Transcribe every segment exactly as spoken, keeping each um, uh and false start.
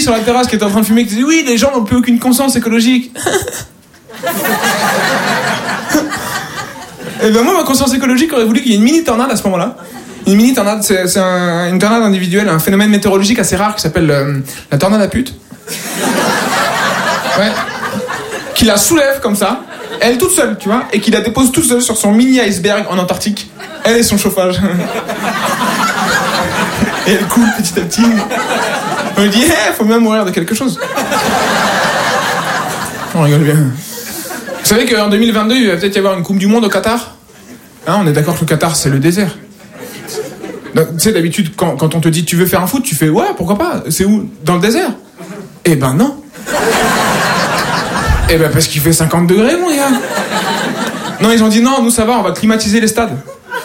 sur la terrasse qui était en train de fumer, qui disait oui, les gens n'ont plus aucune conscience écologique. Et ben moi, ma conscience écologique aurait voulu qu'il y ait une mini tornade à ce moment-là. Une mini tornade, c'est, c'est un, une tornade individuelle, un phénomène météorologique assez rare qui s'appelle euh, la tornade à pute. Ouais. Qui la soulève comme ça, elle toute seule, tu vois, et qui la dépose toute seule sur son mini iceberg en Antarctique. Elle et son chauffage. Et elle coule petit à petit. On lui dit, hé, hey, faut même mourir de quelque chose. On rigole bien. Vous savez qu'en deux mille vingt-deux, il va peut-être y avoir une Coupe du Monde au Qatar. Hein, on est d'accord que le Qatar, c'est le désert. Donc, tu sais, d'habitude, quand, quand on te dit tu veux faire un foot, tu fais ouais, pourquoi pas. C'est où? Dans le désert? Eh ben non. Eh ben parce qu'il fait cinquante degrés, mon gars. Non, ils ont dit non, nous ça va, on va climatiser les stades.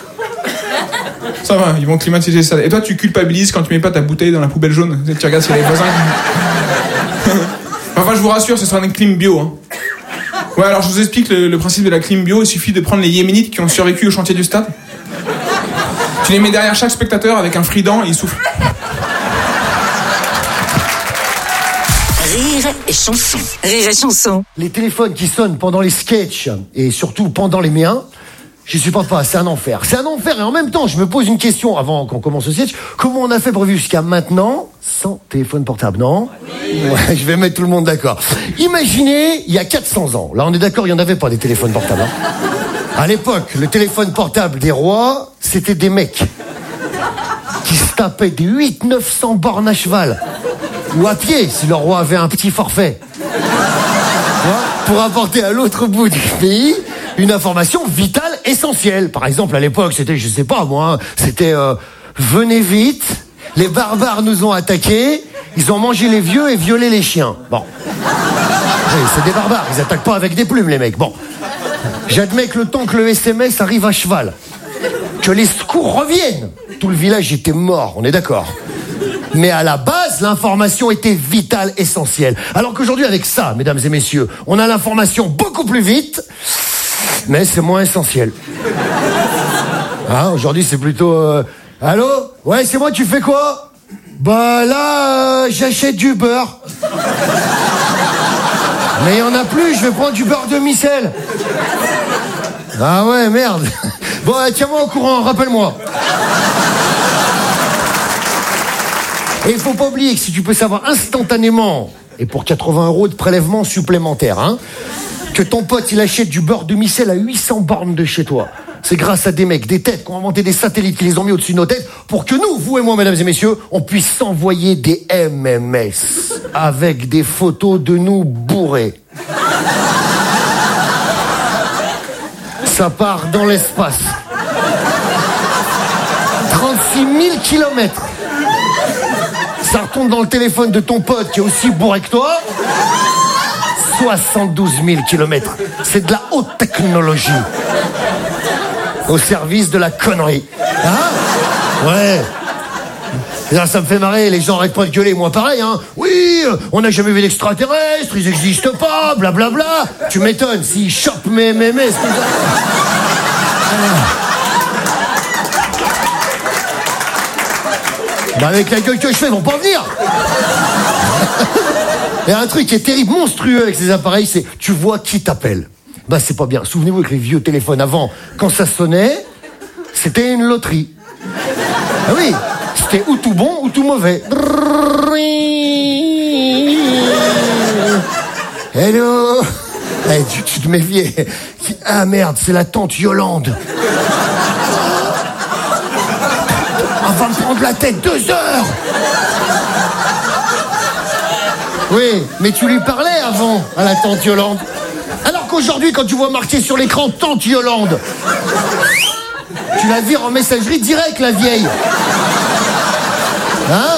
Ça va, ils vont climatiser les stades. Et toi, tu culpabilises quand tu mets pas ta bouteille dans la poubelle jaune. Tu regardes s'il y a les voisins. Enfin, je vous rassure, ce sera une clim bio. Hein. Ouais, alors je vous explique le, le principe de la clim bio. Il suffit de prendre les Yéménites qui ont survécu au chantier du stade. Tu les mets derrière chaque spectateur avec un frident et ils soufflent. Rire et chanson. Rire et chanson. Les téléphones qui sonnent pendant les sketchs et surtout pendant les miens, je supporte pas, c'est un enfer. C'est un enfer et en même temps, je me pose une question avant qu'on commence le sketch. Comment on a fait pour vivre jusqu'à maintenant sans téléphone portable, non? Ouais, je vais mettre tout le monde d'accord. Imaginez, il y a quatre cents ans, là on est d'accord, il y en avait pas des téléphones portables. Hein. À l'époque, le téléphone portable des rois, c'était des mecs qui se tapaient des huit neuf cents bornes à cheval. Ou à pied, si le roi avait un petit forfait. Pour apporter à l'autre bout du pays une information vitale, essentielle. Par exemple, à l'époque, c'était, je sais pas moi, c'était euh, venez vite, les barbares nous ont attaqués, ils ont mangé les vieux et violé les chiens. Bon. Oui, c'est des barbares, ils attaquent pas avec des plumes, les mecs. Bon. J'admets que le temps que le S M S arrive à cheval, que les secours reviennent, tout le village était mort, on est d'accord. Mais à la base, l'information était vitale, essentielle. Alors qu'aujourd'hui, avec ça, mesdames et messieurs, on a l'information beaucoup plus vite, mais c'est moins essentiel. Hein, aujourd'hui, c'est plutôt... Euh, Allô? Ouais, c'est moi, tu fais quoi? Bah là, euh, j'achète du beurre. Mais il y en a plus, je vais prendre du beurre de micelle. Ah ouais, merde. Bon, tiens-moi au courant, rappelle-moi. Et il faut pas oublier que si tu peux savoir instantanément, et pour quatre-vingts euros de prélèvement supplémentaire, hein, que ton pote il achète du beurre de micelle à huit cents bornes de chez toi, c'est grâce à des mecs, des têtes qui ont inventé des satellites, qui les ont mis au-dessus de nos têtes, pour que nous, vous et moi, mesdames et messieurs, on puisse s'envoyer des M M S avec des photos de nous bourrés. Ça part dans l'espace. trente-six mille kilomètres. Ça retombe dans le téléphone de ton pote qui est aussi bourré que toi. soixante-douze mille kilomètres. C'est de la haute technologie. Au service de la connerie. Hein? Ouais. Et là, ça me fait marrer, les gens arrêtent pas de gueuler, moi pareil, hein. Oui, on n'a jamais vu d'extraterrestres, ils n'existent pas, blablabla. Bla bla. Tu m'étonnes, s'ils chopent mes M M S. Bah avec la gueule que je fais, ils vont pas venir. Il y a un truc qui est terrible, monstrueux avec ces appareils, c'est tu vois qui t'appelle. Bah c'est pas bien. Souvenez-vous avec les vieux téléphones avant, quand ça sonnait, c'était une loterie. Ah oui, c'était ou tout bon ou tout mauvais. Hello. Hey, tu, tu te méfiais. Ah merde, c'est la tante Yolande. On va me prendre la tête deux heures. Oui, mais tu lui parlais avant à la tante Yolande. Alors qu'aujourd'hui, quand tu vois marqué sur l'écran tante Yolande, tu la vires en messagerie directe, la vieille. Hein?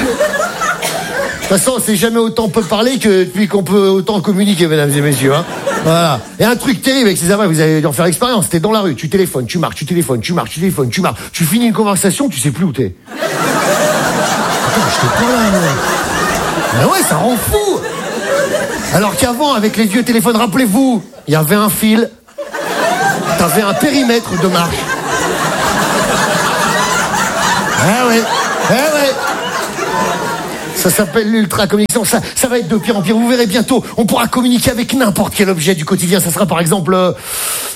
De toute façon, on s'est jamais autant peut parler que depuis qu'on peut autant communiquer, mesdames et messieurs. Hein. Voilà. Et un truc terrible avec ces appareils, vous allez en faire expérience. T'es dans la rue, tu téléphones, tu marches, tu téléphones, tu marches, tu téléphones, tu marches. Tu finis une conversation, tu sais plus où t'es. Attends, je t'ai pas là. Mais ouais, ça rend fou. Alors qu'avant, avec les vieux téléphones, rappelez-vous, il y avait un fil, t'avais un périmètre de marche. Ah ouais, ah ouais. Ça s'appelle l'ultra communication. Ça, ça va être de pire en pire. Vous verrez bientôt. On pourra communiquer avec n'importe quel objet du quotidien. Ça sera par exemple. Euh... Allô ?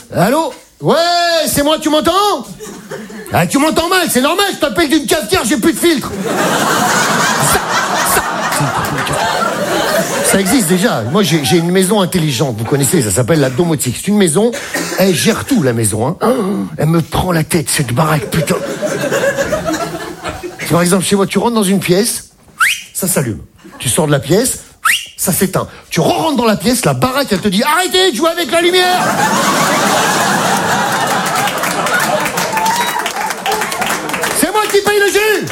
Ouais, c'est moi. Tu m'entends ? Ah, tu m'entends mal. C'est normal. Je t'appelle d'une cafetière. J'ai plus de filtre. Ça, ça, ça existe déjà. Moi, j'ai, j'ai une maison intelligente. Vous connaissez ? Ça s'appelle la domotique. C'est une maison. Elle gère tout, la maison. Hein. Elle me prend la tête cette baraque. Putain. Par exemple, chez moi, tu rentres dans une pièce. Ça s'allume. Tu sors de la pièce, ça s'éteint. Tu re-rentres dans la pièce, la baraque, elle te dit « Arrêtez de jouer avec la lumière !» C'est moi qui paye le jus.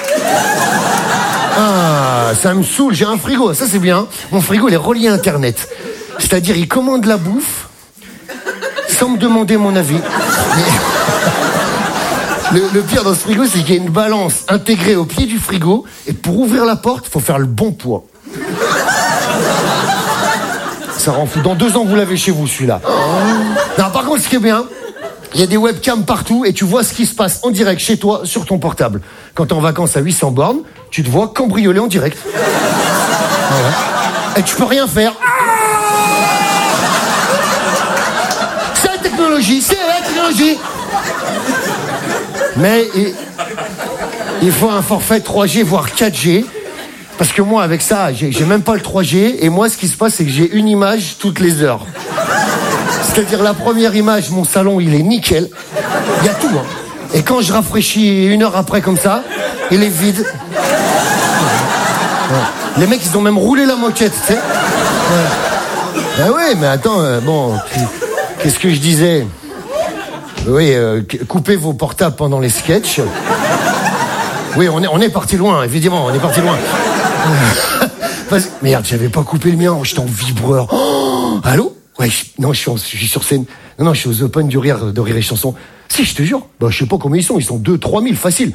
Ah, ça me saoule, j'ai un frigo, ça c'est bien. Mon frigo, il est relié à Internet. C'est-à-dire, il commande la bouffe sans me demander mon avis. Mais... Le, le pire dans ce frigo, c'est qu'il y a une balance intégrée au pied du frigo, et pour ouvrir la porte, il faut faire le bon poids. Ça rend fou. Dans deux ans, vous l'avez chez vous, celui-là. Non, par contre, ce qui est bien, il y a des webcams partout, et tu vois ce qui se passe en direct chez toi, sur ton portable. Quand t'es en vacances à huit cents bornes, tu te vois cambrioler en direct. Voilà. Et tu peux rien faire. C'est la technologie, c'est la technologie. Mais il, il faut un forfait trois G, voire quatre G. Parce que moi, avec ça, j'ai, j'ai même pas le trois G. Et moi, ce qui se passe, c'est que j'ai une image toutes les heures. C'est-à-dire, la première image, mon salon, il est nickel. Il y a tout, hein. Et quand je rafraîchis une heure après, comme ça, il est vide. Ouais. Les mecs, ils ont même roulé la moquette, tu sais. Ouais. Ben oui, mais attends, euh, bon... Qu'est-ce que je disais ? Oui, euh, coupez vos portables pendant les sketchs. Oui, on est, on est parti loin, évidemment, on est parti loin. Merde, j'avais pas coupé le mien, j'étais en vibreur. Oh, allô ? Ouais, je, non, je suis, en, je suis sur scène. Non, non, je suis aux Open du Rire, de Rire et Chanson. Si, je te jure. Bah, je sais pas combien ils sont, ils sont deux, trois mille, facile.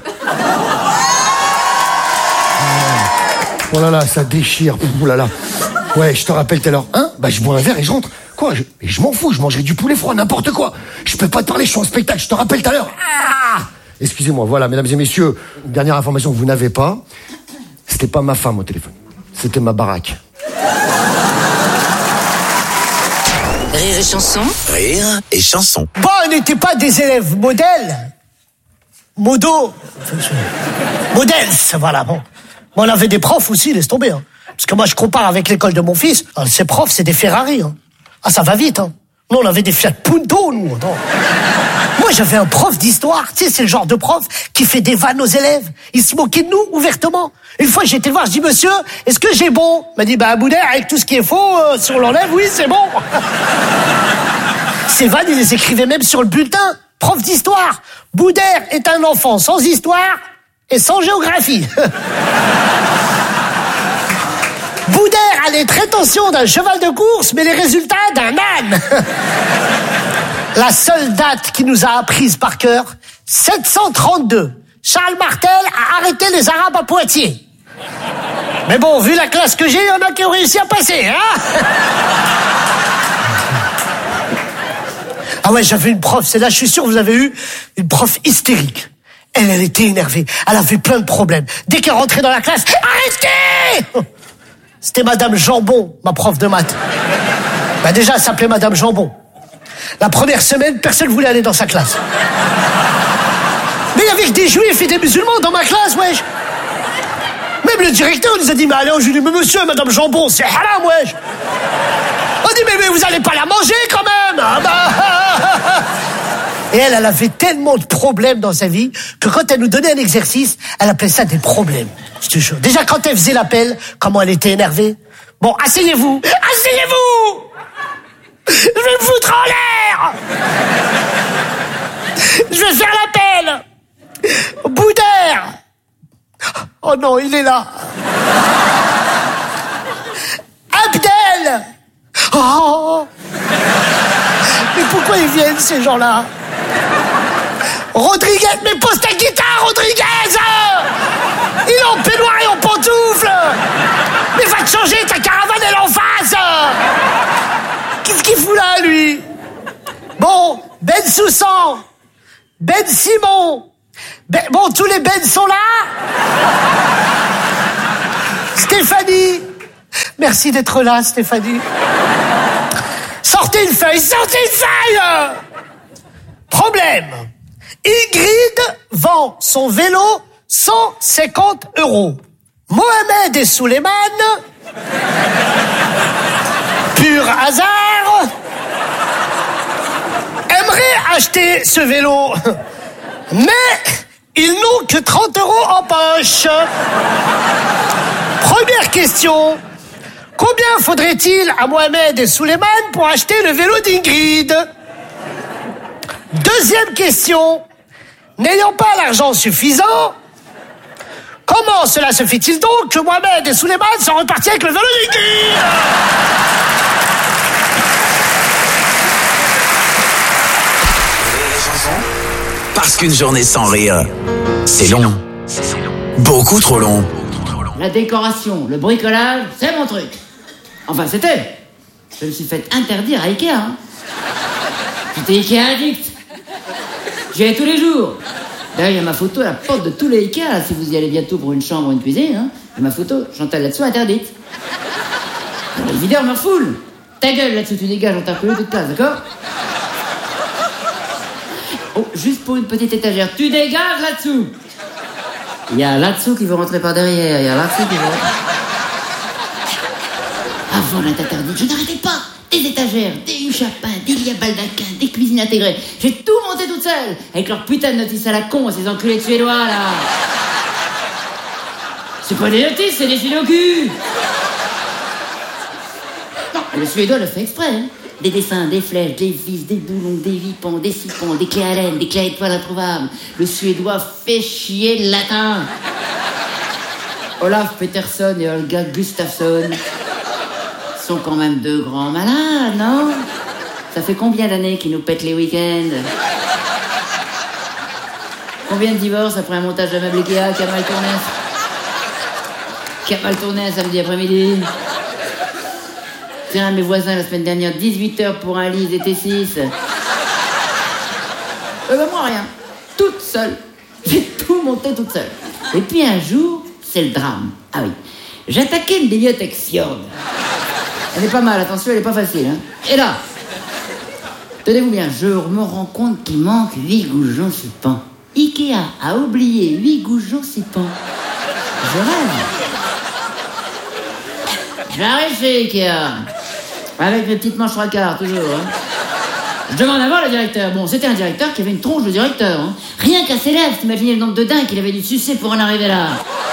Oh là là, ça déchire. Oh là là. Ouais, je te rappelle tout à l'heure. Hein ? Bah, je bois un verre et je rentre. Quoi ? je, Et je m'en fous, je mangerai du poulet froid, n'importe quoi. Je peux pas te parler, je suis en spectacle, je te rappelle tout à l'heure. Ah ! Excusez-moi, voilà, mesdames et messieurs, dernière information que vous n'avez pas. C'était pas ma femme au téléphone. C'était ma baraque. Rire et chanson. Rire et chanson. Bon, on n'était pas des élèves modèles. Modo. Modèles, voilà, bon. Bon, on avait des profs aussi, laisse tomber, hein. Parce que moi, je compare avec l'école de mon fils. Alors, ces profs, c'est des Ferrari, hein. Ah, ça va vite, hein. Nous, on avait des Fiat Punto, nous. Attends. Moi, j'avais un prof d'histoire. Tu sais, c'est le genre de prof qui fait des vannes aux élèves. Il se moquait de nous, ouvertement. Une fois, j'ai été le voir, je dis, monsieur, est-ce que j'ai bon? Il m'a dit, bah, Boudère, avec tout ce qui est faux, euh, si on l'enlève, oui, c'est bon. Ces vannes, il les écrivait même sur le bulletin. Prof d'histoire. Boudère est un enfant sans histoire et sans géographie. Boudère a les prétentions d'un cheval de course, mais les résultats d'un âne. La seule date qui nous a apprises par cœur, sept cent trente-deux. Charles Martel a arrêté les Arabes à Poitiers. Mais bon, vu la classe que j'ai, il y en a qui ont réussi à passer, hein. Ah ouais, j'avais une prof, c'est là, je suis sûr que vous avez eu une prof hystérique. Elle, elle était énervée, elle avait plein de problèmes. Dès qu'elle rentrait dans la classe, arrêtez! C'était Madame Jambon, ma prof de maths. Bah déjà, elle s'appelait Madame Jambon. La première semaine, personne ne voulait aller dans sa classe. Mais il y avait que des juifs et des musulmans dans ma classe, wesh. Même le directeur nous a dit, mais allez, je lui dis, mais monsieur, Madame Jambon, c'est haram, wesh. On dit, mais, mais vous allez pas la manger quand même, ah bah. Et elle, elle avait tellement de problèmes dans sa vie que quand elle nous donnait un exercice, elle appelait ça des problèmes. Je te jure. Déjà, quand elle faisait l'appel, comment elle était énervée. Bon, asseyez-vous. Asseyez-vous! Je vais me foutre en l'air! Je vais faire l'appel! Boudère! Oh non, il est là! Abdel! Oh! Mais pourquoi ils viennent, ces gens-là? Rodriguez, mais pose ta guitare, Rodriguez! Il est en peignoir et en pantoufles! Mais va te changer, ta caravane elle est en face! Qu'est-ce qu'il fout là, lui? Bon, Ben Soussan, Ben Simon, ben, bon, tous les Ben sont là? Stéphanie! Merci d'être là, Stéphanie. Sortez une feuille, sortez une feuille! Problème. Ingrid vend son vélo cent cinquante euros. Mohamed et Souleymane, pur hasard, aimeraient acheter ce vélo. Mais ils n'ont que trente euros en poche. Première question. Combien faudrait-il à Mohamed et Souleymane pour acheter le vélo d'Ingrid? Deuxième question. N'ayant pas l'argent suffisant, comment cela se fait-il donc que Mohamed et Souleymane sont repartis avec le vélo d'Ingrid? Parce qu'une journée sans rire, c'est long. Beaucoup trop long. La décoration, le bricolage, c'est mon truc. Enfin, c'était. Je me suis fait interdire à Ikea. Hein. J'étais Ikea addict. J'y allais tous les jours. D'ailleurs, il y a ma photo à la porte de tous les Ikea, là, si vous y allez bientôt pour une chambre ou une cuisine. Hein. Il y a ma photo, Chantal là-dessous, interdite. Les videurs me refoulent. Ta gueule là-dessous, tu dégages, on t'a appelé toute classe, d'accord? Oh, juste pour une petite étagère, tu dégages là-dessous. Il y a là-dessous qui veut rentrer par derrière, il y a là-dessous qui veut... Avant la interdite, je n'arrêtais pas. Des étagères, des huches à pain, des lits à baldaquin, des cuisines intégrées. J'ai tout monté toute seule, avec leur putain de notices à la con, ces enculés de Suédois, là. C'est pas des notices, c'est des filets au cul. Non, le Suédois le fait exprès, hein. Des dessins, des flèches, des vis, des boulons, des vipons, des siphons, des clés à laine, des clés à étoiles introuvables. Le Suédois fait chier le latin. Olaf Peterson et Olga Gustafsson sont quand même deux grands malades, non? Ça fait combien d'années qu'ils nous pètent les week-ends? Combien de divorces après un montage de meubles Ikea qui a mal tourné? Qui a mal tourné un samedi après-midi? Tiens, mes voisins, la semaine dernière, dix-huit heures pour un lit, ils étaient six. Euh, ben moi, rien. Toute seule. J'ai tout monté toute seule. Et puis un jour, c'est le drame. Ah oui. J'attaquais une bibliothèque Fjord. Elle est pas mal, attention, elle est pas facile. Hein. Et là, tenez-vous bien, je me rends compte qu'il manque huit goujons suppants. Ikea a oublié huit goujons suppants. Je rêve. J'arrive chez Ikea. Avec mes petites manches trois quarts, toujours. Hein. Je demande à voir le directeur. Bon, c'était un directeur qui avait une tronche de directeur. Hein. Rien qu'à ses lèvres, t'imaginez le nombre de dingues qu'il avait dû sucer pour en arriver là.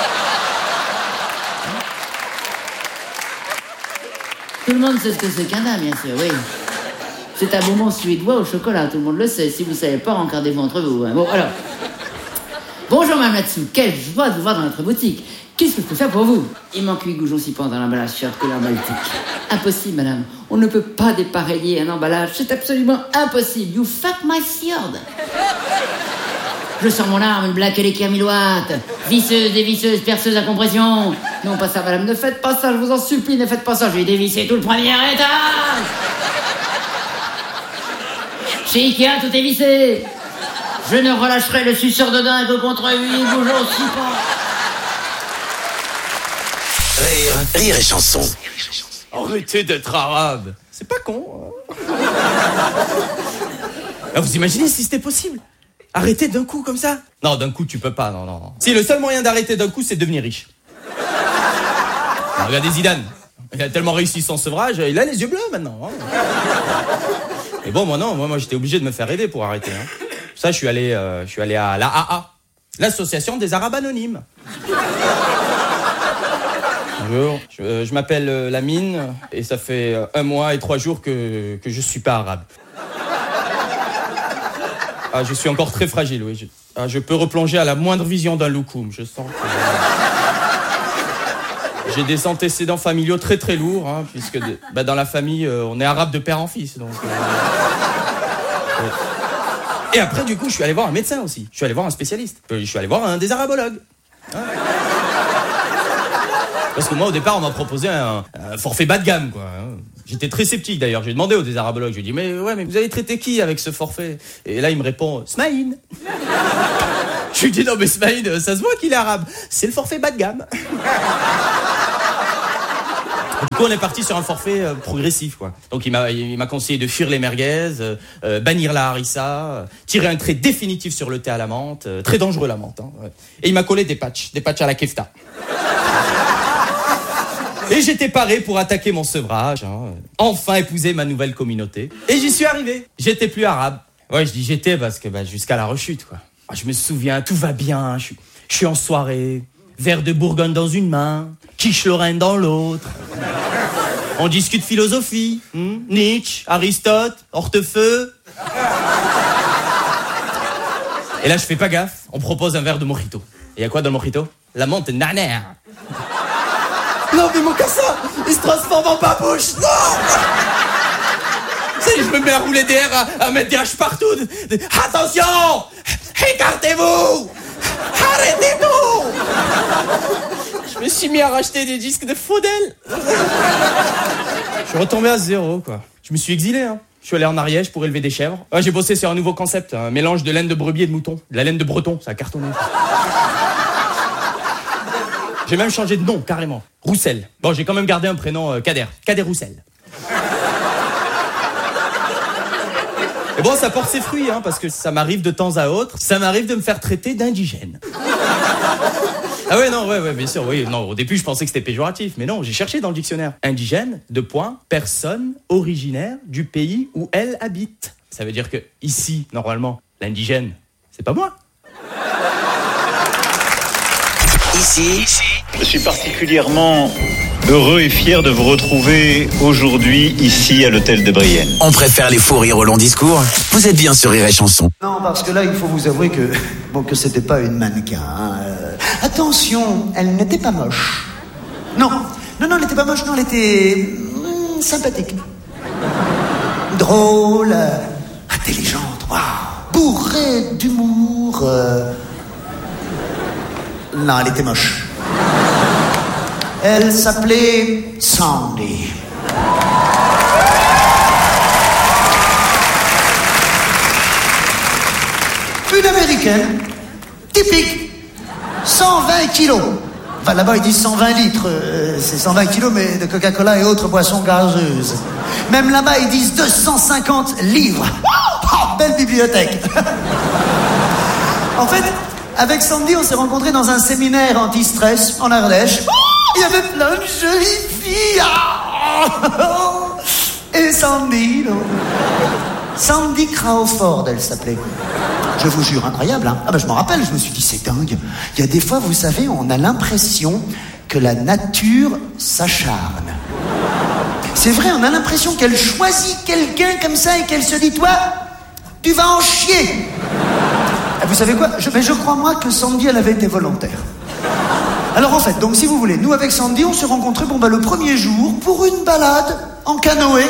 Tout le monde sait ce que c'est qu'un dame, bien sûr, oui. C'est un bonbon suédois au chocolat, tout le monde le sait. Si vous ne savez pas, encardez-vous entre vous. Hein. Bon, alors. Bonjour, madame là-dessous. Quelle joie de vous voir dans notre boutique. Qu'est-ce que je peux faire pour vous? Il manque huit goujons sipants dans l'emballage Fjord couleur baltique. Impossible, madame. On ne peut pas dépareiller un emballage. C'est absolument impossible. You fuck my Fjord. Je sors mon arme, une blague électrique à mille watts. Visseuse, dévisseuse, perceuse à compression. Non, pas ça, madame. Ne faites pas ça, je vous en supplie. Ne faites pas ça. Je vais dévisser tout le premier étage. Chez Ikea, tout est vissé. Je ne relâcherai le suceur de dingue que contre huit goujons sipants. Rire, rire et chanson. Arrêtez d'être arabe. C'est pas con. Hein. Ah, vous imaginez si c'était possible? Arrêter d'un coup comme ça? Non, d'un coup tu peux pas, non, non, non. Si, le seul moyen d'arrêter d'un coup, c'est de devenir riche. Non, regardez Zidane. Il a tellement réussi son sevrage, il a les yeux bleus maintenant. Hein. Et bon, moi non, moi, moi j'étais obligé de me faire aider pour arrêter. Hein. Ça, je suis allé, euh, je suis allé à l'A A A, l'association des Arabes anonymes. Bonjour, je, je m'appelle euh, Lamine et ça fait euh, un mois et trois jours que, que je suis pas arabe. Ah, je suis encore très fragile, oui. Je, ah, je peux replonger à la moindre vision d'un loukoum, je sens que... J'ai des antécédents familiaux très très lourds, hein, puisque de, bah, dans la famille, euh, on est arabe de père en fils, donc... Euh... Et après, du coup, je suis allé voir un médecin aussi. Je suis allé voir un spécialiste. Je suis allé voir un des arabologues. Hein. Parce que moi, au départ, on m'a proposé un, un forfait bas de gamme, quoi. J'étais très sceptique, d'ailleurs. J'ai demandé au désarabologue. Je lui ai dit, mais ouais, mais vous avez traité qui avec ce forfait? Et là, il me répond, Smaïn. Je lui dis, non, mais Smaïn, ça se voit qu'il est arabe. C'est le forfait bas de gamme. Du coup, on est parti sur un forfait euh, progressif, quoi. Donc, il m'a, il m'a conseillé de fuir les merguez, euh, euh, bannir la harissa, euh, tirer un trait définitif sur le thé à la menthe, euh, très dangereux la menthe. Hein, ouais. Et il m'a collé des patchs, des patchs à la kefta. Et j'étais paré pour attaquer mon sevrage, hein, enfin épouser ma nouvelle communauté. Et j'y suis arrivé. J'étais plus arabe. Ouais, je dis j'étais parce que bah, jusqu'à la rechute, quoi. Je me souviens, tout va bien, je suis, je suis en soirée, verre de Bourgogne dans une main, quiche Lorraine dans l'autre. On discute philosophie, hmm, Nietzsche, Aristote, Hortefeux. Et là, je fais pas gaffe, on propose un verre de mojito. Et y a quoi dans le mojito? La menthe nana. Non, mais mon cassa, il se transforme en babouche, non! Je me mets à rouler des airs, à, à mettre des haches partout. Attention! Écartez-vous! Arrêtez-vous! Je me suis mis à racheter des disques de Faudel. Je suis retombé à zéro, quoi. Je me suis exilé, hein. Je suis allé en Ariège pour élever des chèvres. Ouais, j'ai bossé sur un nouveau concept, un mélange de laine de brebis et de mouton. De la laine de breton, ça a cartonné. J'ai même changé de nom, carrément. Roussel. Bon, j'ai quand même gardé un prénom euh, Kader. Kader Roussel. Et bon, ça porte ses fruits, hein, parce que ça m'arrive de temps à autre, ça m'arrive de me faire traiter d'indigène. Ah ouais, non, ouais, ouais, bien sûr, oui. Non, au début, je pensais que c'était péjoratif, mais non, j'ai cherché dans le dictionnaire. Indigène, deux points, personne originaire du pays où elle habite. Ça veut dire que, ici, normalement, l'indigène, c'est pas moi. Ici, je suis particulièrement heureux et fier de vous retrouver aujourd'hui ici à l'hôtel de Brienne. On préfère les fous rires au long discours. Vous êtes bien sur Rire et Chanson. Non, parce que là, il faut vous avouer que bon, que c'était pas une mannequin. Hein. Euh, attention, elle n'était pas moche. Non, non, non, elle n'était pas moche. Non, elle était hum, sympathique, drôle, euh, intelligente, waouh, bourrée d'humour. Euh... Non, elle était moche. Elle s'appelait Sandy. Une américaine, typique, cent vingt kilos. Enfin, là-bas, ils disent cent vingt litres. Euh, c'est cent vingt kilos, mais de Coca-Cola et autres boissons gazeuses. Même là-bas, ils disent deux cent cinquante livres. Oh, belle bibliothèque. En fait, avec Sandy, on s'est rencontrés dans un séminaire anti-stress en Ardèche. Oh, il y avait plein de jolies filles. Ah, et Sandy, non. Sandy Crawford, elle s'appelait. Je vous jure, incroyable, hein. Ah ben, je m'en rappelle, je me suis dit, c'est dingue. Il y a des fois, vous savez, on a l'impression que la nature s'acharne. C'est vrai, on a l'impression qu'elle choisit quelqu'un comme ça et qu'elle se dit, toi, tu vas en chier. Et vous savez quoi, je, mais je crois, moi, que Sandy, elle avait été volontaire. Alors, en fait, donc, si vous voulez, nous, avec Sandy, on s'est rencontrés, bon, bah, le premier jour, pour une balade en canoë.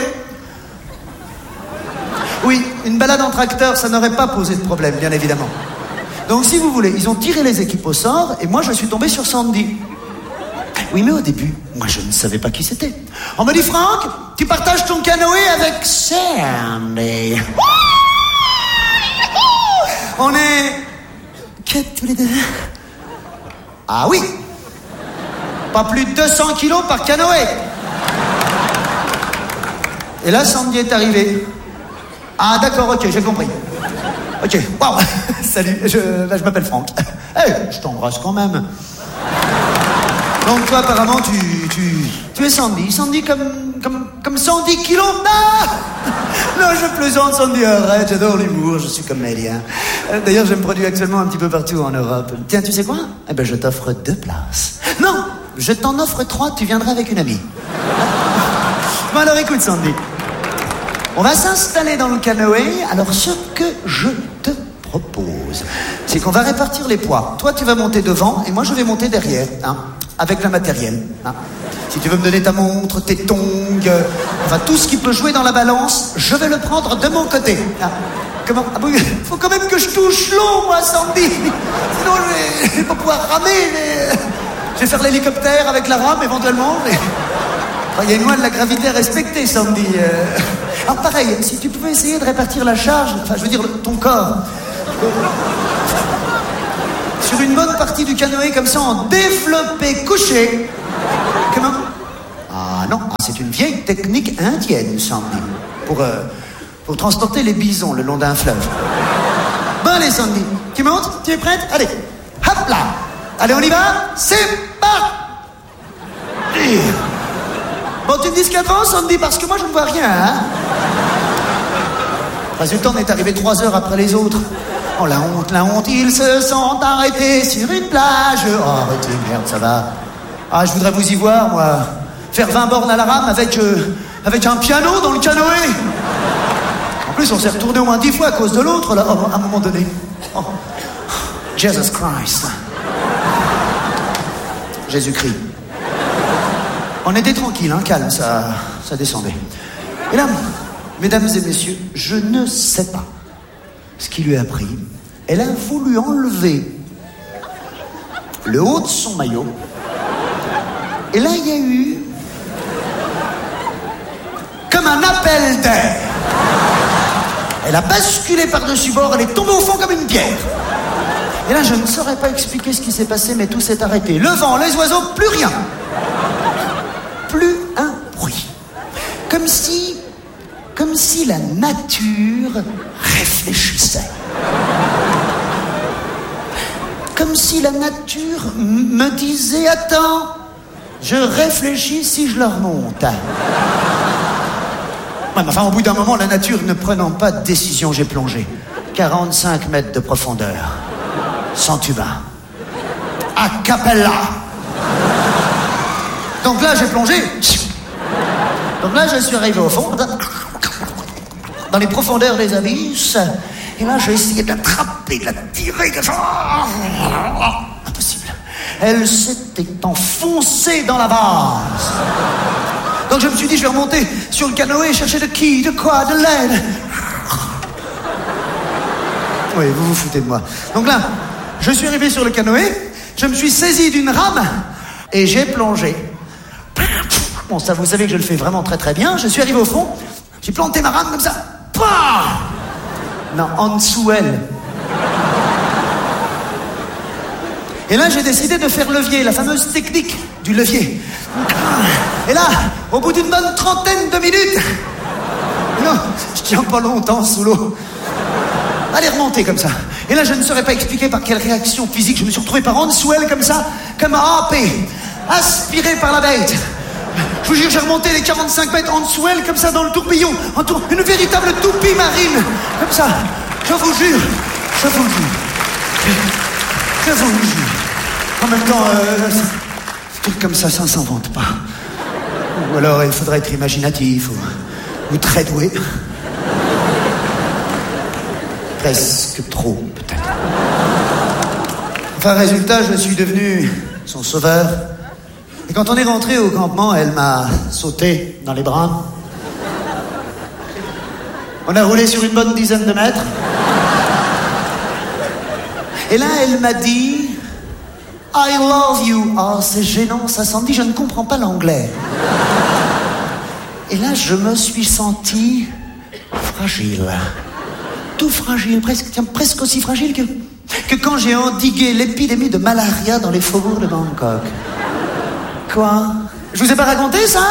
Oui, une balade en tracteur, ça n'aurait pas posé de problème, bien évidemment. Donc, si vous voulez, ils ont tiré les équipes au sort, et moi, je suis tombé sur Sandy. Oui, mais au début, moi, je ne savais pas qui c'était. On me dit, Franck, tu partages ton canoë avec Sandy. On est... que tous les deux. Ah oui. Pas plus de deux cents kilos par canoë. Et là, Sandy est arrivée. Ah d'accord, ok, j'ai compris. Ok, waouh. Salut, je, bah, je m'appelle Franck. Hey, je t'embrasse quand même. Donc toi, apparemment, tu, tu, tu es Sandy. Sandy comme, comme, comme cent dix kilos. Ah non, je plaisante, Sandy, arrête, j'adore l'humour, je suis comédien. D'ailleurs, je me produis actuellement un petit peu partout en Europe. Tiens, tu sais quoi? Eh ben, je t'offre deux places. Non, je t'en offre trois, tu viendras avec une amie. Bon, alors écoute, Sandy. On va s'installer dans le canoë. Alors, ce que je te propose, c'est qu'on va répartir les poids. Toi, tu vas monter devant et moi, je vais monter derrière, hein, avec le matériel. Hein. Si tu veux me donner ta montre, tes tongs, euh, enfin, tout ce qui peut jouer dans la balance, je vais le prendre de mon côté. Hein. Comment? Ah, bon, faut quand même que je touche l'eau, moi, Sandy. Sinon, je vais, je vais pas pouvoir ramer. Mais... je vais faire l'hélicoptère avec la rame, éventuellement. Mais... il y a une loi de la gravité à respecter, Sandy. Euh... Alors pareil, si tu pouvais essayer de répartir la charge, enfin je veux dire ton corps, euh... sur une bonne partie du canoë comme ça en développé couché. Comment? Ah non, ah, c'est une vieille technique indienne, Sandy, pour, euh, pour transporter les bisons le long d'un fleuve. Bon, allez, Sandy, tu montes? Tu es prête? Allez, hop là. Allez, on y va? C'est parti. Bon, tu me dis ce qu'il y a devant, Sandy, parce que moi, je ne vois rien, hein. Résultat, on est arrivé trois heures après les autres. Oh, la honte, la honte, ils se sont arrêtés sur une plage. Oh, arrêtez, merde, ça va. Ah, je voudrais vous y voir, moi. Faire vingt bornes à la rame avec, euh, avec un piano dans le canoë. En plus, on s'est retourné au moins dix fois à cause de l'autre, là, à un moment donné. Oh. Jesus Christ. Jésus-Christ. On était tranquille, hein, calme, ça, ça descendait. Et là, mesdames et messieurs, je ne sais pas ce qui lui a pris. Elle a voulu enlever le haut de son maillot. Et là, il y a eu comme un appel d'air. Elle a basculé par-dessus bord, elle est tombée au fond comme une pierre. Et là, je ne saurais pas expliquer ce qui s'est passé, mais tout s'est arrêté. Le vent, les oiseaux, plus rien. Plus un bruit. Comme si... Comme si la nature réfléchissait. Comme si la nature m- me disait « Attends, je réfléchis si je leur monte. » Ouais, mais enfin, au bout d'un moment, la nature ne prenant pas de décision, j'ai plongé. quarante-cinq mètres de profondeur. Sans tuba. A cappella. Donc là, j'ai plongé. Donc là, je suis arrivé au fond, dans les profondeurs des abysses. Et là, j'ai essayé d'attraper, de la tirer. De... Impossible. Elle s'était enfoncée dans la vase. Donc je me suis dit, je vais remonter sur le canoë et chercher de qui, de quoi, de l'aide. Oui, vous vous foutez de moi. Donc là, je suis arrivé sur le canoë, je me suis saisi d'une rame et j'ai plongé. Bon, ça, vous savez que je le fais vraiment très très bien. Je suis arrivé au fond, j'ai planté ma rame comme ça. Pah! Non, en dessous elle. Et là, j'ai décidé de faire levier, la fameuse technique du levier. Et là, au bout d'une bonne trentaine de minutes, non, je tiens pas longtemps sous l'eau. Allez, remonter comme ça. Et là, je ne saurais pas expliquer par quelle réaction physique je me suis retrouvé par en dessous elle, comme ça, comme happé, aspiré par la bête. Je vous jure, j'ai remonté les quarante-cinq mètres en dessous elle, comme ça, dans le tourbillon, en tour, une véritable toupie marine, comme ça. Je vous jure, je vous jure, je vous jure. En même temps, euh, un truc comme ça, ça ne s'invente pas. Ou alors, il faudrait être imaginatif, ou, ou très doué. Presque trop, peut-être. Enfin, résultat, je suis devenu son sauveur. Et quand on est rentré au campement, elle m'a sauté dans les bras. On a roulé sur une bonne dizaine de mètres. Et là, elle m'a dit « I love you ». Oh, c'est gênant, ça s'en dit, je ne comprends pas l'anglais. Et là, je me suis senti fragile. Tout fragile, presque, tiens, presque aussi fragile que, que quand j'ai endigué l'épidémie de malaria dans les faubourgs de Bangkok. Quoi? Je vous ai pas raconté ça?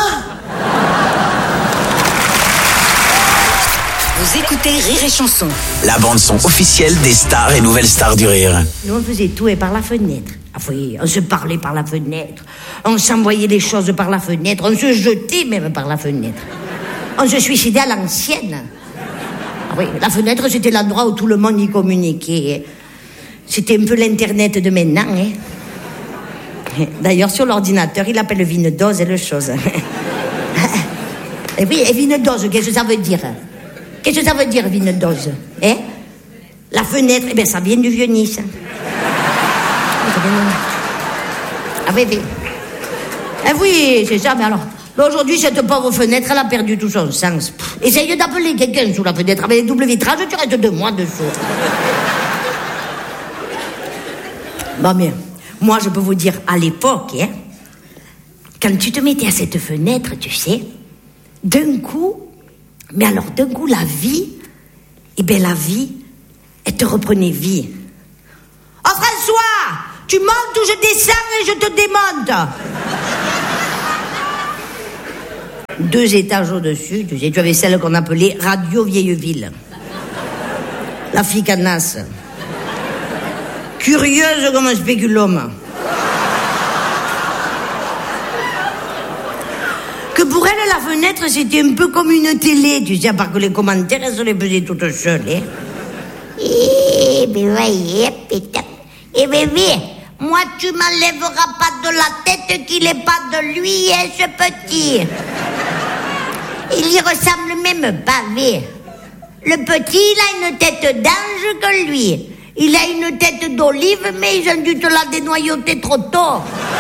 Vous écoutez Rire et Chanson. La bande-son officielle des stars et nouvelles stars du rire. Nous, on faisait tout et par la fenêtre. Ah oui, on se parlait par la fenêtre. On s'envoyait des choses par la fenêtre. On se jetait même par la fenêtre. On se suicidait à l'ancienne. Ah oui, la fenêtre, c'était l'endroit où tout le monde y communiquait. C'était un peu l'internet de maintenant, hein. D'ailleurs, sur l'ordinateur, il appelle Vinedose et le chose. Et oui, et Vinedose, qu'est-ce que ça veut dire? Qu'est-ce que ça veut dire, Vinedose? Hein? La fenêtre, eh bien, ça vient du vieux Nice. Ah oui, oui. Eh oui, c'est ça, mais alors... Mais aujourd'hui, cette pauvre fenêtre, elle a perdu tout son sens. Pff, essaye d'appeler quelqu'un sous la fenêtre avec un double vitrage, tu restes deux mois dessous. Bon, mais... Moi, je peux vous dire, à l'époque, hein, quand tu te mettais à cette fenêtre, tu sais, d'un coup, mais alors d'un coup, la vie, eh bien la vie, elle te reprenait vie. Oh François, tu montes ou je descends et je te démonte. Deux étages au-dessus, tu sais, tu avais celle qu'on appelait Radio Vieilleville. La fille canasse. Curieuse comme un spéculum. Que pour elle, la fenêtre, c'était un peu comme une télé, tu sais, à part que les commentaires, elles se les faisaient toutes seules, hein. Eh, ben voyez, putain. Eh, bébé, moi, tu m'enlèveras pas de la tête qu'il est pas de lui, hein, ce petit. Il y ressemble même pas, mais... Le petit, il a une tête d'ange que lui. Il a une tête d'olive, mais ils ont dû te la dénoyauter trop tôt.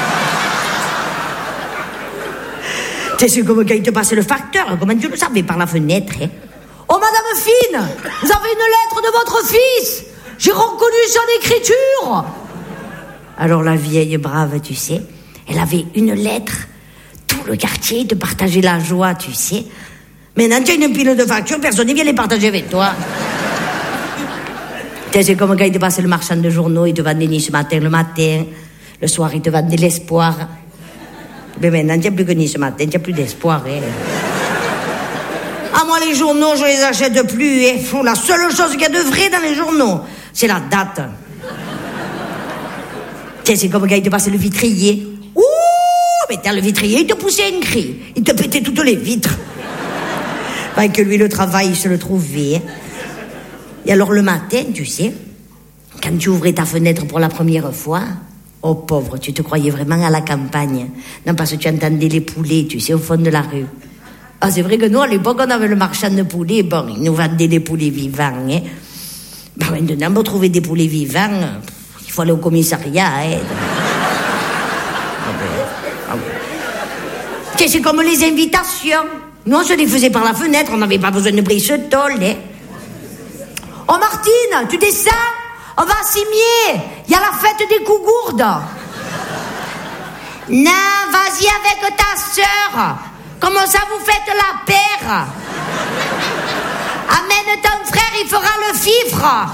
C'est comme quand il te passe le facteur. Comment tu le savais par la fenêtre, hein? Oh, Madame Fine, vous avez une lettre de votre fils. J'ai reconnu son écriture. Alors la vieille brave, tu sais, elle avait une lettre. Tout le quartier te partageait la joie, tu sais. Maintenant, tu as une pile de factures, personne ne vient les partager avec toi. C'est comme quand il te passe le marchand de journaux, il te vendait Nice Matin le matin. Le soir, il te vendait l'espoir. Mais maintenant, il n'y a plus que Nice Matin, il n'y a plus d'espoir. Hein. Ah, moi, les journaux, je les achète plus. Hein. La seule chose qu'il y a de vrai dans les journaux, c'est la date. C'est comme quand il te passe le vitrier. Ouh, mais t'as le vitrier, il te poussait une cri. Il te pétait toutes les vitres. Enfin, que lui, le travail, il se le trouvait. Hein. Et alors, le matin, tu sais, quand tu ouvrais ta fenêtre pour la première fois, oh pauvre, tu te croyais vraiment à la campagne. Non, parce que tu entendais les poulets, tu sais, au fond de la rue. Ah, c'est vrai que nous, à l'époque, on avait le marchand de poulets. Bon, il nous vendait des poulets vivants. Hein. Bon, maintenant, pour trouver des poulets vivants, il faut aller au commissariat. Hein. Ah, ouais. C'est comme les invitations. Nous, on se les faisait par la fenêtre, on n'avait pas besoin de brise-tôle. Hein. Oh, Martine, tu descends? On va à Cimier. Il y a la fête des cougourdes. Non, vas-y avec ta sœur. Comment ça, vous faites la paire? Amène ton frère, il fera le fifre.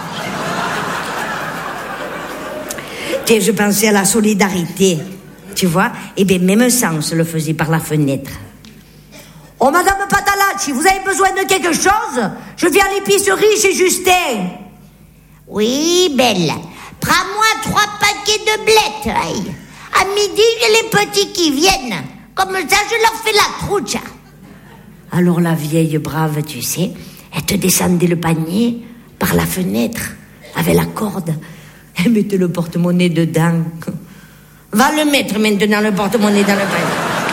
Et je pensais à la solidarité, tu vois. Et bien, même ça, on se le faisait par la fenêtre. Oh, Madame Patalacci, vous avez besoin de quelque chose? Je viens à l'épicerie chez Justin. Oui, belle. Prends-moi trois paquets de blettes. Aïe. À midi, j'ai les petits qui viennent. Comme ça, je leur fais la trouche. Alors la vieille brave, tu sais, elle te descendait le panier par la fenêtre, avec la corde. Elle mettait le porte-monnaie dedans. Va le mettre maintenant, le porte-monnaie dans le panier.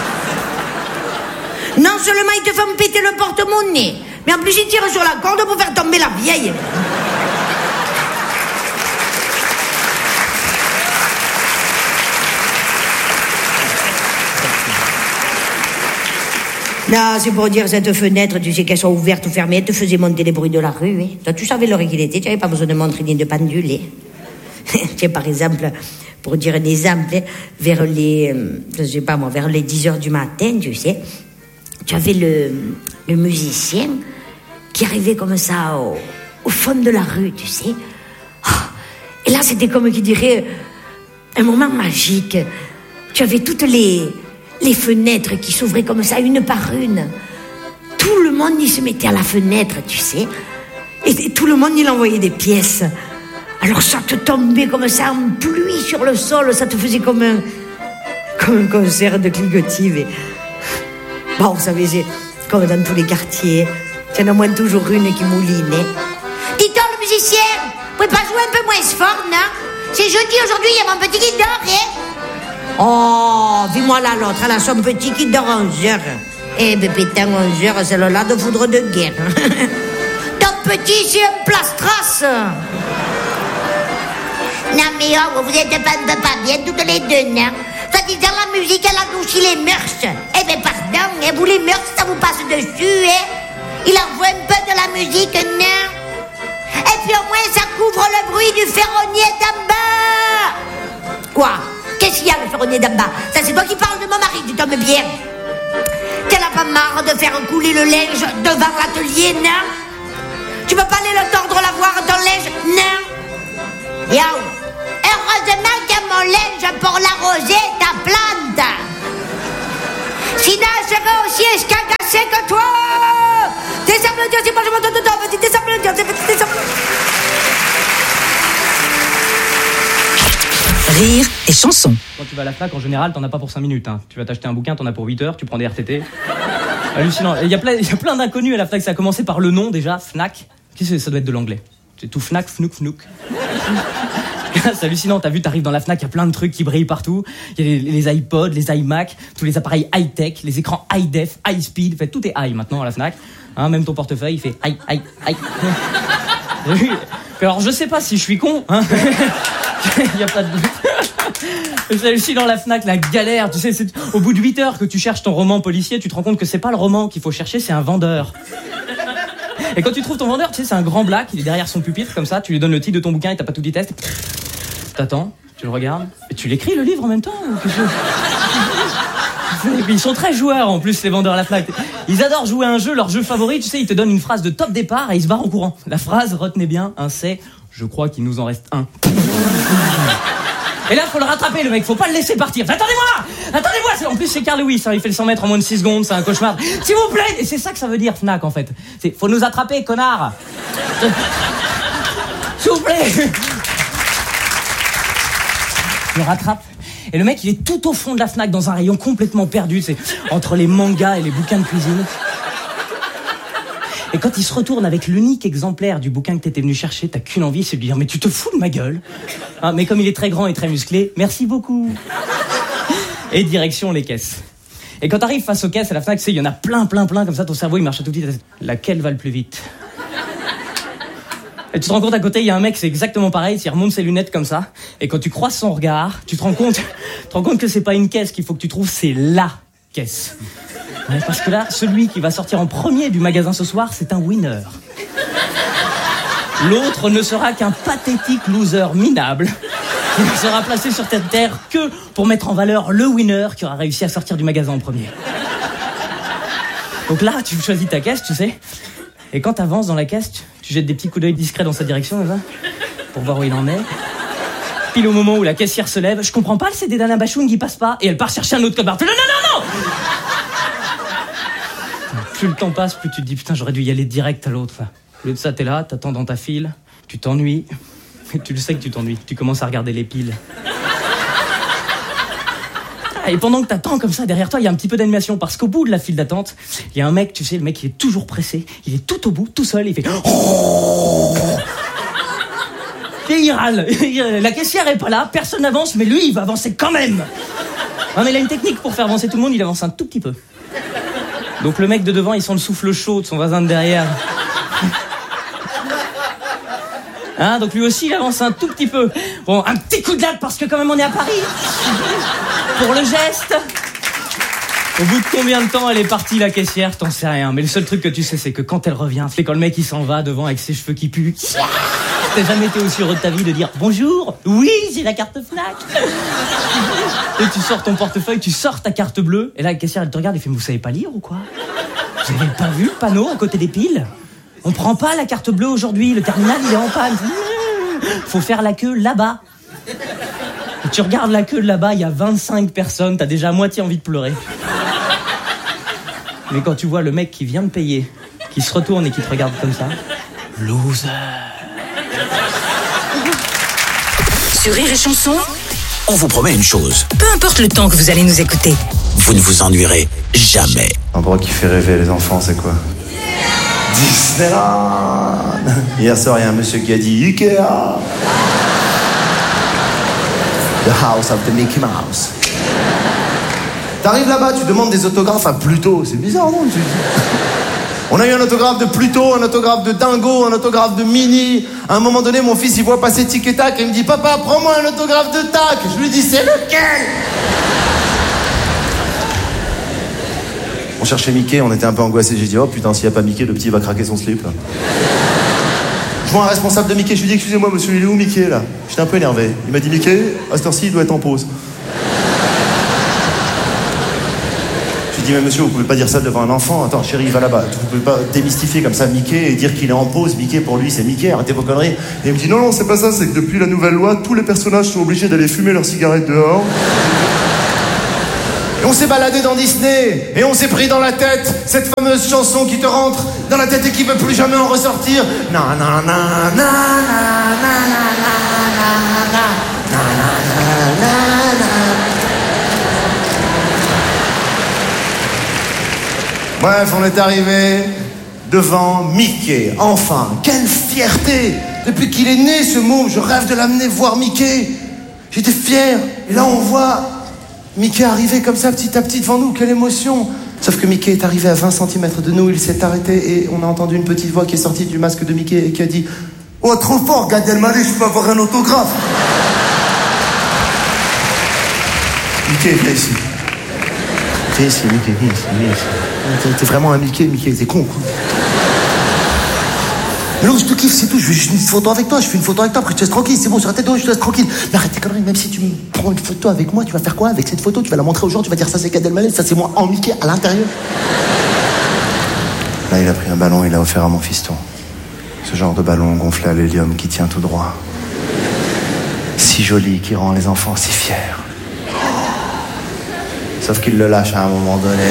Non seulement ils te font péter le porte-monnaie, mais en plus ils tirent sur la corde pour faire tomber la vieille. Non, c'est pour dire, cette fenêtre, tu sais qu'elles sont ouvertes ou fermées, elles te faisaient monter les bruits de la rue. Hein. Toi, tu savais l'heure qu'il était, tu n'avais pas besoin de montre ni de pendule. Hein. Tiens, par exemple, pour dire un exemple, vers les, je sais pas moi, vers les dix heures du matin, tu sais, tu avais le, le musicien qui arrivait comme ça au, au fond de la rue, tu sais. Oh, et là, c'était comme qui dirait un moment magique. Tu avais toutes les, les fenêtres qui s'ouvraient comme ça, une par une. Tout le monde y se mettait à la fenêtre, tu sais. Et, et tout le monde y envoyait des pièces. Alors ça te tombait comme ça en pluie sur le sol, ça te faisait comme un, comme un concert de cligotive. Bon, vous savez, c'est comme dans tous les quartiers. Il y en a moins toujours une qui mouline. Dis-donc, le musicien, vous pouvez pas jouer un peu moins fort, non? C'est jeudi aujourd'hui, il y a mon petit qui dort, hein? Oh, vis-moi là l'autre, elle a son petit qui dort à onze heures. Eh ben, putain, onze heures, c'est le là de foudre de guerre. Ton petit, c'est un plastras. Non, mais oh, vous êtes pas, pas bien toutes les deux, non? Ça disant la musique, elle adoucit les mœurs. Eh ben, pardon, hein, vous les mœurs, ça vous passe dessus, hein? Il envoie un peu de la musique, non? Et puis au moins, ça couvre le bruit du ferronnier d'en bas. Quoi? Qu'est-ce qu'il y a, le ferronnier d'en bas? Ça, c'est toi qui parles de mon mari, tu tombes bien. T'en as pas marre de faire couler le linge devant l'atelier, non? Tu peux pas aller le tordre, lavoir ton linge, non? Yo, heureusement qu'il y a mon linge pour l'arroser ta plante. Sina sera aussi escagassé que toi. Désemble Dieu, c'est pas je m'entends dedans, vas-y, désemble Dieu, c'est désemble. Rire et chanson. Quand tu vas à la Fnac, en général, t'en as pas pour cinq minutes. Hein. Tu vas t'acheter un bouquin, t'en as pour huit heures, tu prends des R T T. Hallucinant. Il y a plein, il y a plein d'inconnus à la Fnac. Ça a commencé par le nom déjà, Fnac. Qu'est-ce que ça doit être de l'anglais? C'est tout Fnac, Fnouk, Fnouk. C'est hallucinant. T'as vu, t'arrives dans la Fnac, il y a plein de trucs qui brillent partout. Il y a les, les iPods, les iMac, tous les appareils high-tech, les écrans high-def, high-speed. En fait, tout est high maintenant à la Fnac. Hein, même ton portefeuille, il fait high, high, high. Alors, je sais pas si je suis con. Hein. Il y a pas de doute. C'est hallucinant la Fnac, la galère. Tu sais, c'est au bout de huit heures que tu cherches ton roman policier, tu te rends compte que c'est pas le roman qu'il faut chercher, c'est un vendeur. Et quand tu trouves ton vendeur, tu sais, c'est un grand black, il est derrière son pupitre comme ça, tu lui donnes le titre de ton bouquin et t'as pas tout dit test. T'attends, tu le regardes, et tu l'écris le livre en même temps. Et puis ils sont très joueurs en plus, les vendeurs à la Fnac. Ils adorent jouer à un jeu, leur jeu favori, tu sais, ils te donnent une phrase de top départ et ils se barrent en courant. La phrase, retenez bien, un c'est « Je crois qu'il nous en reste un ». Et là, faut le rattraper, le mec, faut pas le laisser partir. Attendez-moi Attendez-moi En plus, c'est Carl Lewis, hein, il fait le cent mètres en moins de six secondes, c'est un cauchemar. S'il vous plaît Et c'est ça que ça veut dire, Fnac, en fait. C'est « Faut nous attraper, connard !» S'il vous plaît Je le rattrape. Et le mec, il est tout au fond de la Fnac, dans un rayon complètement perdu, c'est entre les mangas et les bouquins de cuisine. Et quand il se retourne avec l'unique exemplaire du bouquin que t'étais venu chercher, t'as qu'une envie, c'est de lui dire « Mais tu te fous de ma gueule !» hein, mais comme il est très grand et très musclé, merci beaucoup. Et direction les caisses. Et quand t'arrives face aux caisses à la Fnac, tu sais, il y en a plein, plein, plein, comme ça, ton cerveau, il marche à toute vitesse. Laquelle va le plus vite? Et tu te rends compte, à côté, il y a un mec, c'est exactement pareil, il remonte ses lunettes comme ça, et quand tu croises son regard, tu te rends compte, tu te rends compte que c'est pas une caisse qu'il faut que tu trouves, c'est LA caisse. Ouais, parce que là, celui qui va sortir en premier du magasin ce soir, c'est un winner. L'autre ne sera qu'un pathétique loser minable. Il ne sera placé sur cette terre que pour mettre en valeur le winner qui aura réussi à sortir du magasin en premier. Donc là, tu choisis ta caisse, tu sais. Et quand t'avances dans la caisse, tu, tu jettes des petits coups d'œil discrets dans sa direction, là, pour voir où il en est. Pile au moment où la caissière se lève, je comprends pas le C D d'Alain Bachung qui passe pas, et elle part chercher un autre code barre. Non, non, non, non Plus le temps passe, plus tu te dis, putain, j'aurais dû y aller direct à l'autre. Enfin, au lieu de ça, t'es là, t'attends dans ta file, tu t'ennuies, et tu le sais que tu t'ennuies, tu commences à regarder les piles. Et pendant que t'attends comme ça, derrière toi, il y a un petit peu d'animation, parce qu'au bout de la file d'attente, il y a un mec, tu sais, le mec, il est toujours pressé, il est tout au bout, tout seul, il fait... Et il râle. La caissière est pas là, personne n'avance, mais lui, il va avancer quand même. Non, mais il a une technique pour faire avancer tout le monde, il avance un tout petit peu. Donc le mec de devant, il sent le souffle chaud de son voisin de derrière. Hein, donc lui aussi, il avance un tout petit peu. Bon, un petit coup de latte, parce que quand même, on est à Paris. Pour le geste. Au bout de combien de temps elle est partie, la caissière, t'en sais rien. Mais le seul truc que tu sais, c'est que quand elle revient, c'est quand le mec, il s'en va devant avec ses cheveux qui puent. T'as jamais été aussi heureux de ta vie de dire « Bonjour, oui, j'ai la carte Fnac !» Et tu sors ton portefeuille, tu sors ta carte bleue, et là, la caissière, elle te regarde et fait « Vous savez pas lire ou quoi? Vous avez pas vu le panneau à côté des piles? On prend pas la carte bleue aujourd'hui, le terminal, il est en panne. Faut faire la queue là-bas. » Et tu regardes la queue de là-bas, il y a vingt-cinq personnes, t'as déjà à moitié envie de pleurer. Mais quand tu vois le mec qui vient de payer, qui se retourne et qui te regarde comme ça, loser. Sur Rire et Chanson, On vous promet une chose. peu importe le temps que vous allez nous écouter. Vous ne vous ennuierez jamais. L'endroit qui fait rêver les enfants, c'est quoi? Disneyland. Hier soir, il y a un monsieur qui a dit Ikea. The house of the Mickey Mouse. T'arrives là-bas, tu demandes des autographes à Pluto. C'est bizarre, non? On a eu un autographe de Pluto, un autographe de Dingo, un autographe de Minnie. À un moment donné, mon fils, il voit passer Tic et Tac et il me dit « Papa, prends-moi un autographe de Tac !» Je lui dis « C'est lequel ?» On cherchait Mickey, on était un peu angoissés. J'ai dit « Oh putain, s'il n'y a pas Mickey, le petit va craquer son slip. » Je vois un responsable de Mickey, je lui dis « Excusez-moi, monsieur, il est où Mickey, là ?» J'étais un peu énervé. Il m'a dit « Mickey, à cette heure-ci, il doit être en pause. » Je lui dis, mais monsieur, vous pouvez pas dire ça devant un enfant. Attends, chérie, va là-bas. Vous pouvez pas démystifier comme ça Mickey et dire qu'il est en pause. Mickey, pour lui, c'est Mickey. Arrêtez vos conneries. Et il me dit, non, non, c'est pas ça. C'est que depuis la nouvelle loi, tous les personnages sont obligés d'aller fumer leurs cigarettes dehors. Et on s'est baladé dans Disney, et on s'est pris dans la tête cette fameuse chanson qui te rentre dans la tête et qui veut plus jamais en ressortir. Na na na na na na na na na na na. Bref, on est arrivé devant Mickey. Enfin, quelle fierté! Depuis qu'il est né, ce môme, je rêve de l'amener voir Mickey. J'étais fier. Et là, on voit Mickey arriver comme ça, petit à petit, devant nous. Quelle émotion! Sauf que Mickey est arrivé à vingt centimètres de nous, il s'est arrêté et on a entendu une petite voix qui est sortie du masque de Mickey et qui a dit « Oh, trop fort, Gad Elmaleh, je peux avoir un autographe !» Mickey, viens ici. Viens ici, Mickey, viens ici, viens ici. T'es vraiment un Mickey, Mickey, t'es con, quoi. Mais non, je te kiffe, c'est tout. Je veux juste une photo avec toi. Je fais une photo avec toi. Après, je te laisse tranquille. C'est bon, sur la tête de haut, je te laisse tranquille. Mais arrête tes conneries. Même si tu me prends une photo avec moi, tu vas faire quoi avec cette photo? Tu vas la montrer aux gens. Tu vas dire ça, c'est Gad Elmaleh. Ça, c'est moi en Mickey à l'intérieur. Là, il a pris un ballon. Il l'a offert à mon fiston. Ce genre de ballon gonflé à l'hélium qui tient tout droit. Si joli, qui rend les enfants si fiers. Sauf qu'il le lâche à un moment donné.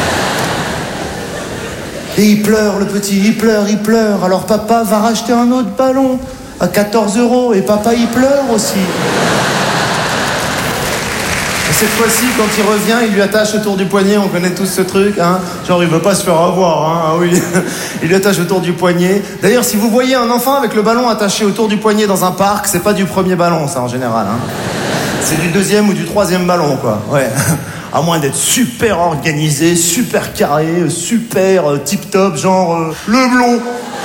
Et il pleure, le petit, il pleure, il pleure. Alors papa va racheter un autre ballon à quatorze euros. Et papa, il pleure aussi. Et cette fois-ci, quand il revient, il lui attache autour du poignet. On connaît tous ce truc, hein. Genre, il veut pas se faire avoir, hein. Ah oui. Il lui attache autour du poignet. D'ailleurs, si vous voyez un enfant avec le ballon attaché autour du poignet dans un parc, c'est pas du premier ballon, ça, en général, hein. C'est du deuxième ou du troisième ballon, quoi. Ouais. À moins d'être super organisé, super carré, super euh, tip-top, genre euh, le blond.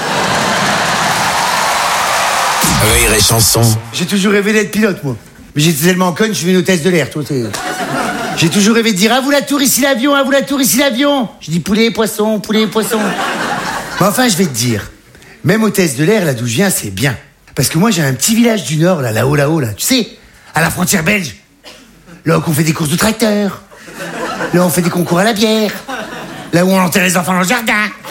Rire et chanson. J'ai toujours rêvé d'être pilote, moi. Mais j'étais tellement conne, je suis une hôtesse de l'air, toi. T'es... J'ai toujours rêvé de dire « À vous la tour, ici l'avion, à vous la tour, ici l'avion !» Je dis « Poulet, poisson, poulet, poisson !» Mais enfin, je vais te dire, même hôtesse de l'air, là d'où je viens, c'est bien. Parce que moi, j'ai un petit village du Nord, là, là-haut, là-haut, là. Tu sais, à la frontière belge. Là où on fait des courses de tracteurs. Là où on fait des concours à la bière. Là où on enterre les enfants dans le jardin.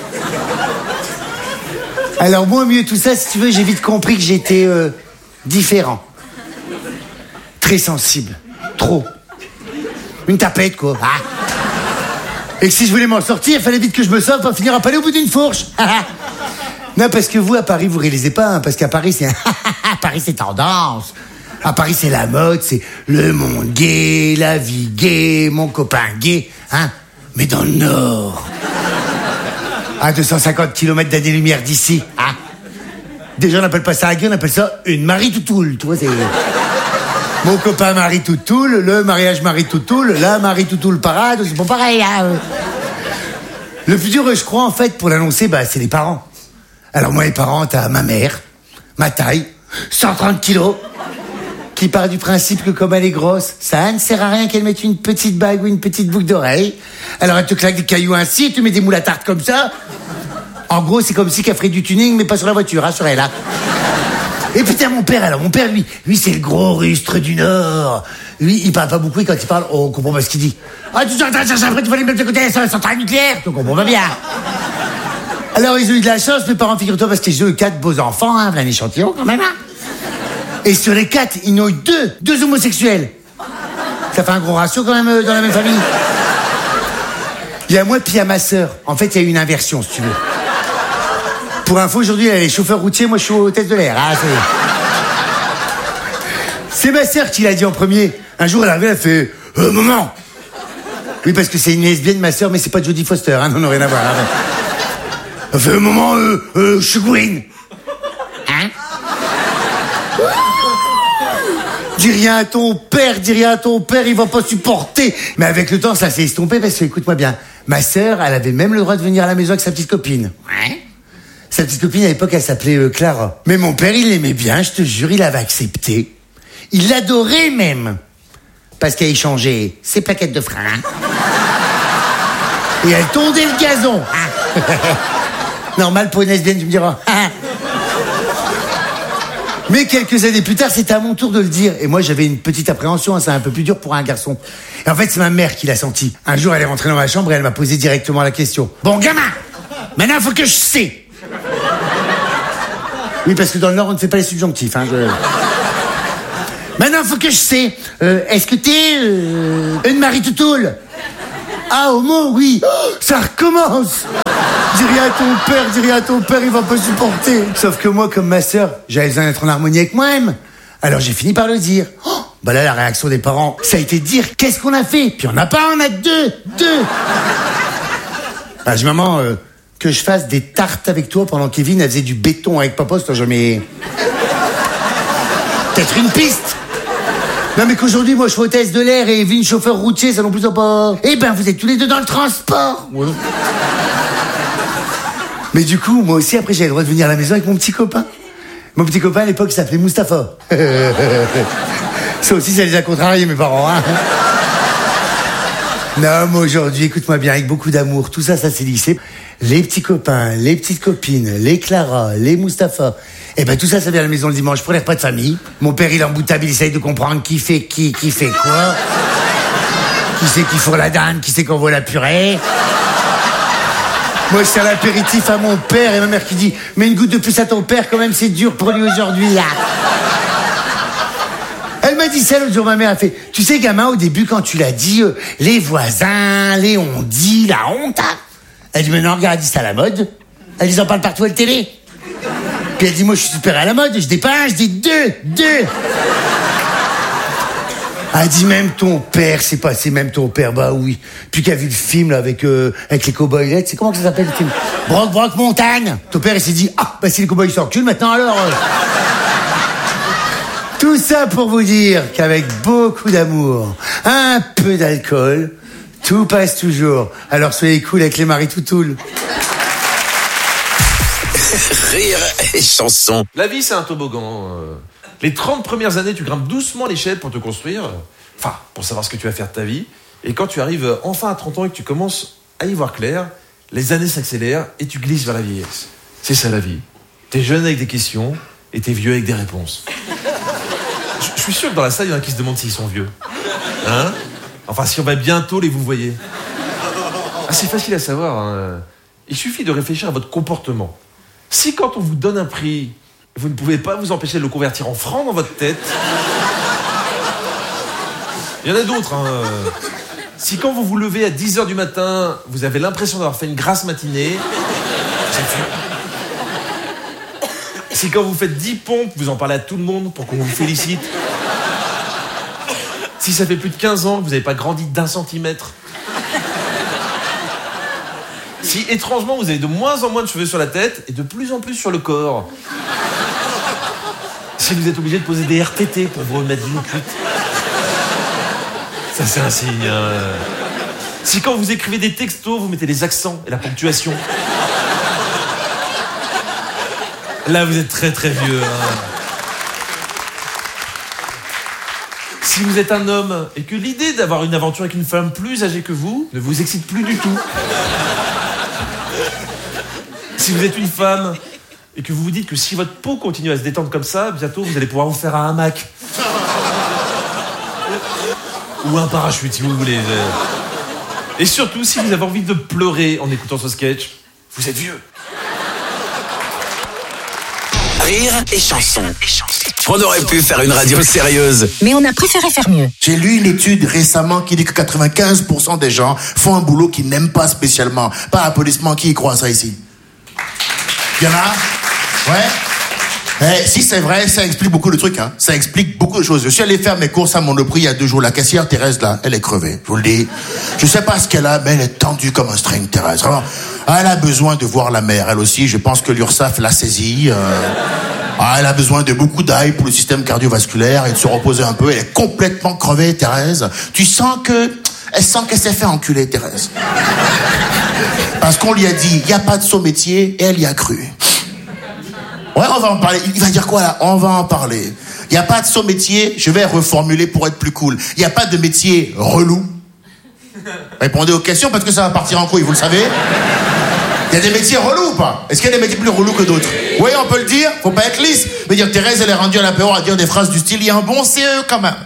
Alors moi, au milieu de tout ça, si tu veux, j'ai vite compris que j'étais euh, différent. Très sensible. Trop. Une tapette, quoi. Ah. Et que si je voulais m'en sortir, il fallait vite que je me sauve pour finir à palais au bout d'une fourche. Non, parce que vous, à Paris, vous réalisez pas, hein, parce qu'à Paris, c'est... à Paris, c'est tendance. À Paris, c'est la mode, c'est le monde gay, la vie gay, mon copain gay, hein. Mais dans le Nord, à deux cent cinquante kilomètres d'année-lumière d'ici, hein. Déjà, on n'appelle pas ça un gay, on appelle ça une Marie-Toutoule, tu vois, c'est... Mon copain Marie-Toutoule, le mariage Marie-Toutoule, la Marie-Toutoule parade, c'est pas pareil, hein. Le plus dur, je crois, en fait, pour l'annoncer, bah, c'est les parents. Alors moi, les parents, t'as ma mère, ma taille, cent trente kilos, qui part du principe que comme elle est grosse, ça ne sert à rien qu'elle mette une petite bague ou une petite boucle d'oreille. Alors elle te claque des cailloux ainsi, et tu mets des moules à tarte comme ça. En gros, c'est comme si qu'elle ferait du tuning, mais pas sur la voiture, hein, sur elle, là. Et putain, mon père, alors, mon père, lui, lui, c'est le gros rustre du Nord. Lui, il parle pas beaucoup, et quand il parle, on comprend pas ce qu'il dit. Ah, tu t'en cherches après, tu vas aller mettre de côté sur la centrale nucléaire. Tu comprends pas bien. Alors, ils ont eu de la chance, mes parents, figure-toi, parce qu'ils ont eu quatre beaux enfants, hein, plein d'échantillons, quand même, hein. Et sur les quatre, ils n'ont eu deux, deux homosexuels. Ça fait un gros ratio quand même euh, dans la même famille. Il y a moi puis il y a ma sœur. En fait, il y a eu une inversion, si tu veux. Pour info, aujourd'hui, elle est chauffeur routier, moi je suis hôtesse de l'air. Ah, c'est... c'est ma sœur qui l'a dit en premier. Un jour, elle est arrivée, elle fait euh, « Maman !» Oui, parce que c'est une lesbienne, ma sœur, mais c'est pas Jodie Foster, hein, non, non, rien à voir. Hein. Elle fait « Maman, euh, euh, je suis Gwyn. » Hein? Dis rien à ton père, dis rien à ton père, il va pas supporter. Mais avec le temps, ça s'est estompé parce que, écoute-moi bien, ma sœur, elle avait même le droit de venir à la maison avec sa petite copine. Ouais. Sa petite copine, à l'époque, elle s'appelait euh, Clara. Mais mon père, il l'aimait bien, je te jure, il avait accepté. Il l'adorait même. Parce qu'elle échangeait ses plaquettes de frein. Et elle tondait le gazon. Normal pour une lesbienne, tu me diras. Mais quelques années plus tard, c'était à mon tour de le dire. Et moi, j'avais une petite appréhension, hein, c'est un peu plus dur pour un garçon. Et en fait, c'est ma mère qui l'a senti. Un jour, elle est rentrée dans ma chambre et elle m'a posé directement la question. Bon, gamin, maintenant, il faut que je sais. Oui, parce que dans le Nord, on ne fait pas les subjonctifs. Hein, je... Maintenant, il faut que je sais. Euh, est-ce que t'es euh, une Marie-Toutoule? Ah, homo, oui. Oh, ça recommence. Dis rien à ton père, dis rien à ton père, il va pas supporter. Sauf que moi, comme ma sœur, j'avais besoin d'être en harmonie avec moi-même. Alors j'ai fini par le dire. Oh, bah là, la réaction des parents, ça a été de dire, qu'est-ce qu'on a fait? Puis on n'a pas, on a deux, deux. Bah, j'ai maman, euh, que je fasse des tartes avec toi pendant que Kevin, elle faisait du béton avec papa, c'est jamais... Peut-être une piste. Non mais qu'aujourd'hui, moi, je suis hôtesse de l'air et Vin, chauffeur routier, ça non plus, ça pas... Eh ben, vous êtes tous les deux dans le transport. Ouais. Mais du coup, moi aussi, après, j'avais le droit de venir à la maison avec mon petit copain. Mon petit copain, à l'époque, il s'appelait Mustapha. Ça aussi, ça les a contrariés, mes parents, hein. Non, moi, aujourd'hui, écoute-moi bien, avec beaucoup d'amour, tout ça, ça s'est lissé. Les petits copains, les petites copines, les Clara, les Mustapha. Eh ben, tout ça, ça vient à la maison le dimanche pour les repas de famille. Mon père, il est emboutable, il essaye de comprendre qui fait qui, qui fait quoi. Qui c'est qui fourre la dinde, qui c'est qu'on voit la purée. Moi, je sers l'apéritif à mon père et ma mère qui dit « Mais une goutte de plus à ton père, quand même, c'est dur pour lui aujourd'hui, là. » Elle m'a dit ça l'autre jour, ma mère a fait « Tu sais, gamin, au début, quand tu l'as dit, euh, les voisins, les on-dit, la honte, hein. » Elle dit « Mais non, regarde, elle dit ça à la mode. Elle dit « Ils en parlent partout à la télé. » Puis elle dit « Moi, je suis super à la mode, je dis pas un, je dis deux, deux. » Elle dit même ton père, c'est passé, même ton père, bah oui. Puis qui a vu le film là avec euh, avec les cow-boys, là, c'est comment que ça s'appelle le film? Broc Broc Montagne. Ton père il s'est dit ah bah si les cow-boys s'enculent maintenant alors. Euh... Tout ça pour vous dire qu'avec beaucoup d'amour, un peu d'alcool, tout passe toujours. Alors soyez cool avec les maris toutoules. Rire et chanson. La vie c'est un toboggan. Euh... Les trente premières années, tu grimpes doucement l'échelle pour te construire, enfin, pour savoir ce que tu vas faire de ta vie. Et quand tu arrives enfin à trente ans et que tu commences à y voir clair, les années s'accélèrent et tu glisses vers la vieillesse. C'est ça la vie. T'es jeune avec des questions et t'es vieux avec des réponses. Je, je suis sûr que dans la salle, il y en a qui se demandent s'ils sont vieux. Hein? Enfin, si on va bientôt les vous voyez. Ah, c'est facile à savoir. Hein. Il suffit de réfléchir à votre comportement. Si quand on vous donne un prix, vous ne pouvez pas vous empêcher de le convertir en francs dans votre tête. Il y en a d'autres. Hein. Si quand vous vous levez à dix heures du matin, vous avez l'impression d'avoir fait une grasse matinée, c'est fou. Si quand vous faites dix pompes, vous en parlez à tout le monde pour qu'on vous félicite. Si ça fait plus de quinze ans que vous n'avez pas grandi d'un centimètre. Si étrangement vous avez de moins en moins de cheveux sur la tête et de plus en plus sur le corps. Si vous êtes obligé de poser des R T T pour vous remettre d'une cuite. Ça c'est un signe. Hein. Si quand vous écrivez des textos, vous mettez les accents et la ponctuation. Là vous êtes très très vieux. Hein. Si vous êtes un homme et que l'idée d'avoir une aventure avec une femme plus âgée que vous ne vous excite plus du tout. Si vous êtes une femme et que vous vous dites que si votre peau continue à se détendre comme ça, bientôt vous allez pouvoir vous faire un hamac. Ou un parachute si vous voulez. Et surtout, si vous avez envie de pleurer en écoutant ce sketch, vous êtes vieux. Rire et chanson. On aurait pu faire une radio sérieuse. Mais on a préféré faire mieux. J'ai lu une étude récemment qui dit que quatre-vingt-quinze pour cent des gens font un boulot qu'ils n'aiment pas spécialement. Pas applaudissements, qui y croit ça ici? Il y en a? Ouais. Eh, si c'est vrai, ça explique beaucoup de trucs, hein. Ça explique beaucoup de choses. Je suis allé faire mes courses à Monoprix il y a deux jours. La caissière Thérèse, là, elle est crevée. Je vous le dis. Je sais pas ce qu'elle a, mais elle est tendue comme un string, Thérèse. Vraiment. Elle a besoin de voir la mer. Elle aussi, je pense que l'URSSAF l'a saisie. Euh... Ah, elle a besoin de beaucoup d'ail pour le système cardiovasculaire et de se reposer un peu. Elle est complètement crevée, Thérèse. Tu sens que... Elle sent qu'elle s'est fait enculer, Thérèse. Parce qu'on lui a dit, il n'y a pas de saut métier, et elle y a cru. Ouais, on va en parler. Il va dire quoi, là? On va en parler. Il n'y a pas de saut métier, je vais reformuler pour être plus cool. Il n'y a pas de métier relou. Répondez aux questions parce que ça va partir en couille, vous le savez. Il y a des métiers relous ou pas? Est-ce qu'il y a des métiers plus relous que d'autres? Oui, on peut le dire, faut pas être lisse. Mais dire Thérèse, elle est rendue à l'apéro à dire des phrases du style, il y a un bon C E quand même.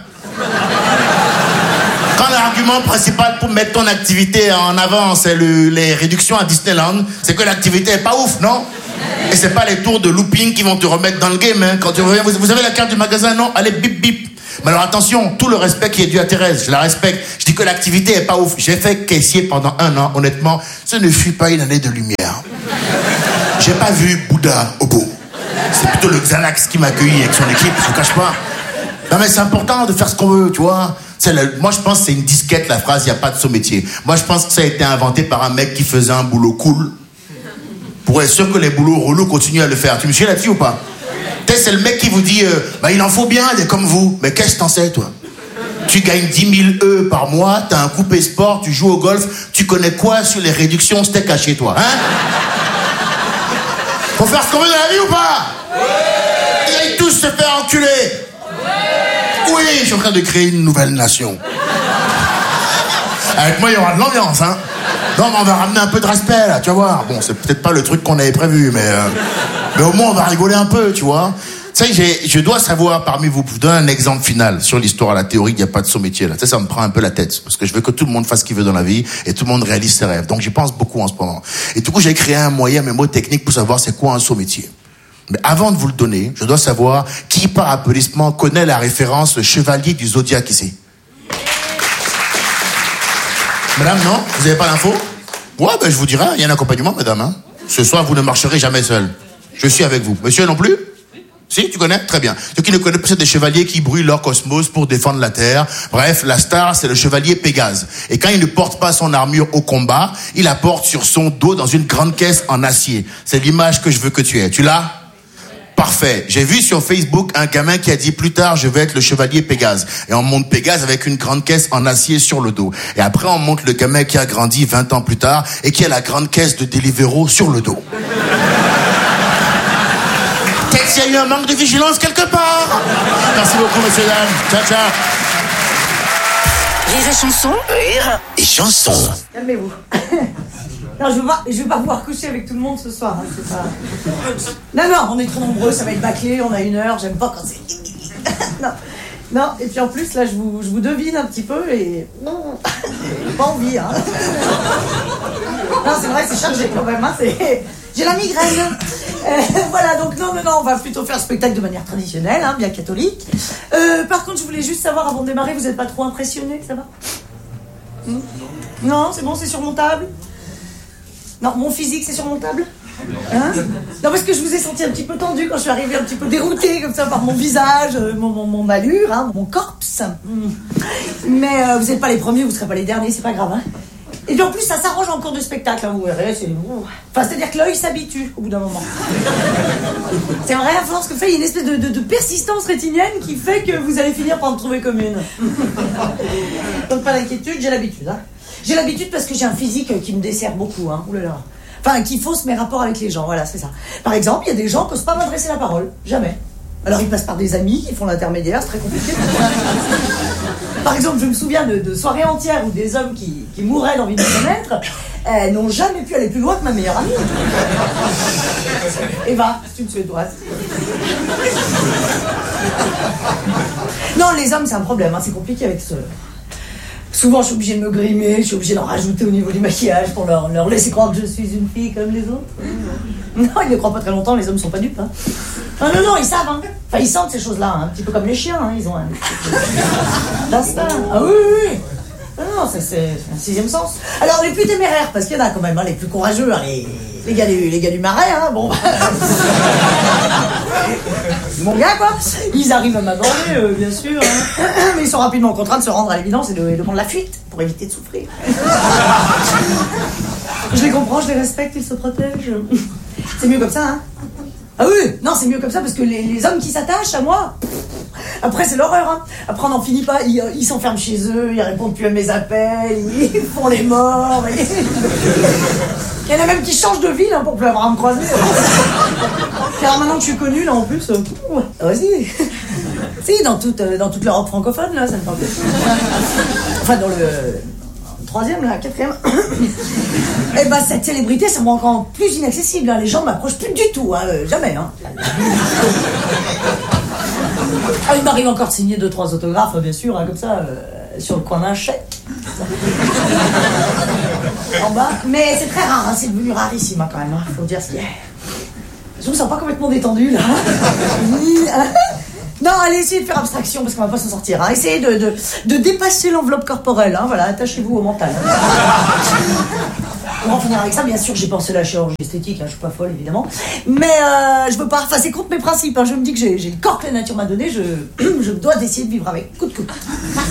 Quand l'argument principal pour mettre ton activité en avant, c'est le, les réductions à Disneyland, c'est que l'activité est pas ouf, non? Et c'est pas les tours de looping qui vont te remettre dans le game, hein. Quand tu reviens, vous, vous avez la carte du magasin, non? Allez, bip bip. Mais alors attention, tout le respect qui est dû à Thérèse, je la respecte. Je dis que l'activité est pas ouf. J'ai fait caissier pendant un an, honnêtement, ce ne fut pas une année de lumière. J'ai pas vu Bouddha au bout. C'est plutôt le Xanax qui m'a accueilli avec son équipe, je vous cache pas. Non mais c'est important de faire ce qu'on veut, tu vois. C'est le... Moi je pense que c'est une disquette la phrase, il n'y a pas de sous-métier. Moi je pense que ça a été inventé par un mec qui faisait un boulot cool pour être sûr que les boulots relous continuent à le faire. Tu me suis là-dessus ou pas? Peut-être c'est le mec qui vous dit euh, bah il en faut bien des comme vous. Mais qu'est-ce que t'en sais toi? Tu gagnes dix mille euros par mois, t'as un coupé sport, tu joues au golf, tu connais quoi sur les réductions steak haché toi, hein? Faut faire ce qu'on veut dans la vie ou pas? Oui. Ils aillent tous se faire enculer. Oui. Oui, je suis en train de créer une nouvelle nation. Avec moi, il y aura de l'ambiance, hein. Non, mais on va ramener un peu de respect, là, tu vas voir. Bon, c'est peut-être pas le truc qu'on avait prévu, mais... Euh, mais au moins, on va rigoler un peu, tu vois. Tu sais, j'ai, je dois savoir, parmi vous, vous donner un exemple final sur l'histoire, la théorie, il n'y a pas de saut-métier, là. Tu sais, ça me prend un peu la tête. Parce que je veux que tout le monde fasse ce qu'il veut dans la vie et tout le monde réalise ses rêves. Donc, j'y pense beaucoup en ce moment. Et du coup, j'ai créé un moyen, mes mots techniques pour savoir c'est quoi un saut-métier. Mais avant de vous le donner, je dois savoir qui, par applaudissement, connaît la référence le chevalier du zodiaque ici. Madame, non? Vous n'avez pas l'info? Ouais, ben je vous dirai, il y a un accompagnement, madame. Hein. Ce soir, vous ne marcherez jamais seul. Je suis avec vous. Monsieur non plus? Si, tu connais? Très bien. Ceux qui ne connaissent pas, c'est des chevaliers qui brûlent leur cosmos pour défendre la Terre. Bref, la star, c'est le chevalier Pégase. Et quand il ne porte pas son armure au combat, il la porte sur son dos dans une grande caisse en acier. C'est l'image que je veux que tu aies. Tu l'as? Parfait. J'ai vu sur Facebook un gamin qui a dit plus tard, je vais être le chevalier Pégase. Et on monte Pégase avec une grande caisse en acier sur le dos. Et après, on monte le gamin qui a grandi vingt ans plus tard et qui a la grande caisse de Deliveroo sur le dos. Peut-être qu'il y a eu un manque de vigilance quelque part. Merci beaucoup, messieurs, dames. Ciao, ciao. Rire et chanson. Rire et chanson. Calmez-vous. Non, je veux pas, je veux pas pouvoir coucher avec tout le monde ce soir. Hein, c'est pas... Non, non, on est trop nombreux, ça va être bâclé, on a une heure, j'aime pas quand c'est... Non, non, et puis en plus, là, je vous, je vous devine un petit peu et... Non, j'ai pas envie, hein. Non, c'est vrai, c'est chargé quand même, hein, c'est... J'ai la migraine. Euh, voilà, donc non, non, non, on va plutôt faire le spectacle de manière traditionnelle, hein, bien catholique. Euh, par contre, je voulais juste savoir, avant de démarrer, vous êtes pas trop impressionnés, ça va? hmm Non, c'est bon, c'est surmontable? Non, mon physique, c'est surmontable? Hein? Non, parce que je vous ai senti un petit peu tendu quand je suis arrivée, un petit peu déroutée, comme ça, par mon visage, mon, mon, mon allure, hein, mon corps. Mais euh, vous n'êtes pas les premiers, vous ne serez pas les derniers, c'est pas grave. Hein. Et puis en plus, ça s'arrange en cours de spectacle, hein, vous verrez. C'est... Enfin, c'est-à-dire que l'œil s'habitue au bout d'un moment. C'est vrai, à force que fait, il y a une espèce de, de, de persistance rétinienne qui fait que vous allez finir par en trouver comme une. Donc pas d'inquiétude, j'ai l'habitude. Hein. J'ai l'habitude parce que j'ai un physique qui me dessert beaucoup. Hein. Ouh là là. Enfin, qui fausse mes rapports avec les gens, voilà, c'est ça. Par exemple, il y a des gens qui n'osent pas m'adresser la parole. Jamais. Alors, ils passent par des amis qui font l'intermédiaire, c'est très compliqué. Par exemple, je me souviens de, de soirées entières où des hommes qui, qui mouraient d'envie de me connaître euh, n'ont jamais pu aller plus loin que ma meilleure amie. Eva, c'est une Suédoise. Non, les hommes, c'est un problème, hein, c'est compliqué avec ce... Souvent, je suis obligée de me grimer, je suis obligée d'en rajouter au niveau du maquillage pour leur, leur laisser croire que je suis une fille comme les autres. Non, ils ne croient pas très longtemps, les hommes ne sont pas dupes. Hein. Non, non, non, ils savent. Hein. Enfin, ils sentent ces choses-là, hein, un petit peu comme les chiens. Hein, ils ont un d'instinct. Ah oui, oui, oui. Non, non, c'est, c'est un sixième sens. Alors, les plus téméraires, parce qu'il y en a quand même, hein, les plus courageux, hein, les, les, gars du, les gars du marais, hein, bon. Mon gars, quoi. Ils arrivent à m'aborder, euh, bien sûr. Hein. Mais ils sont rapidement contraints de se rendre à l'évidence et de, de prendre la fuite pour éviter de souffrir. Je les comprends, je les respecte, ils se protègent. C'est mieux comme ça, hein. Ah oui, non, c'est mieux comme ça parce que les, les hommes qui s'attachent à moi, après c'est l'horreur, hein. Après on n'en finit pas, ils, ils s'enferment chez eux, ils répondent plus à mes appels, ils font les morts. Et... il y en a même qui changent de ville hein, pour plus avoir à me croiser. Car maintenant que je suis connue, là en plus, euh, ouais, vas-y. Si, dans toute, euh, dans toute l'Europe francophone, là, ça me parle. Enfin, dans le... troisième, là, quatrième. Et bah, cette célébrité, ça me rend encore plus inaccessible. Hein. Les gens ne m'approchent plus du tout, hein. euh, jamais. Hein. Ah, il m'arrive encore de signer deux, trois autographes, bien sûr, hein, comme ça, euh, sur le coin d'un chèque. En bas. Mais c'est très rare, hein, c'est devenu rarissime hein, quand même. Hein. Faut dire ce qu'il y a. Je me sens pas complètement détendue, là. Non, allez, essayez de faire abstraction parce qu'on va pas s'en sortir. Hein. Essayez de, de, de dépasser l'enveloppe corporelle. Hein. Voilà, attachez-vous au mental. On va en finir avec ça. Bien sûr, j'ai pensé à la chirurgie esthétique. Hein. Je suis pas folle, évidemment. Mais euh, je veux pas... Enfin, c'est contre mes principes. Hein. Je me dis que j'ai, j'ai le corps que la nature m'a donné. Je, je dois essayer de vivre avec. Coûte que coûte.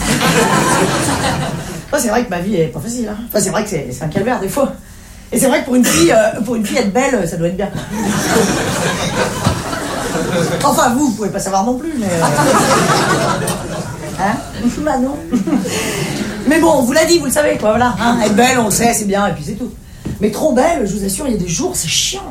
Enfin, c'est vrai que ma vie est pas facile. Hein. Enfin, c'est vrai que c'est, c'est un calvaire, des fois. Et c'est vrai que pour une fille, euh, pour une fille être belle, ça doit être bien. Enfin, vous, vous pouvez pas savoir non plus, mais... Euh... Hein? Bah non. Mais bon, on vous l'a dit, vous le savez, quoi, voilà. Hein, être belle, on le sait, c'est bien, et puis c'est tout. Mais trop belle, je vous assure, il y a des jours, c'est chiant.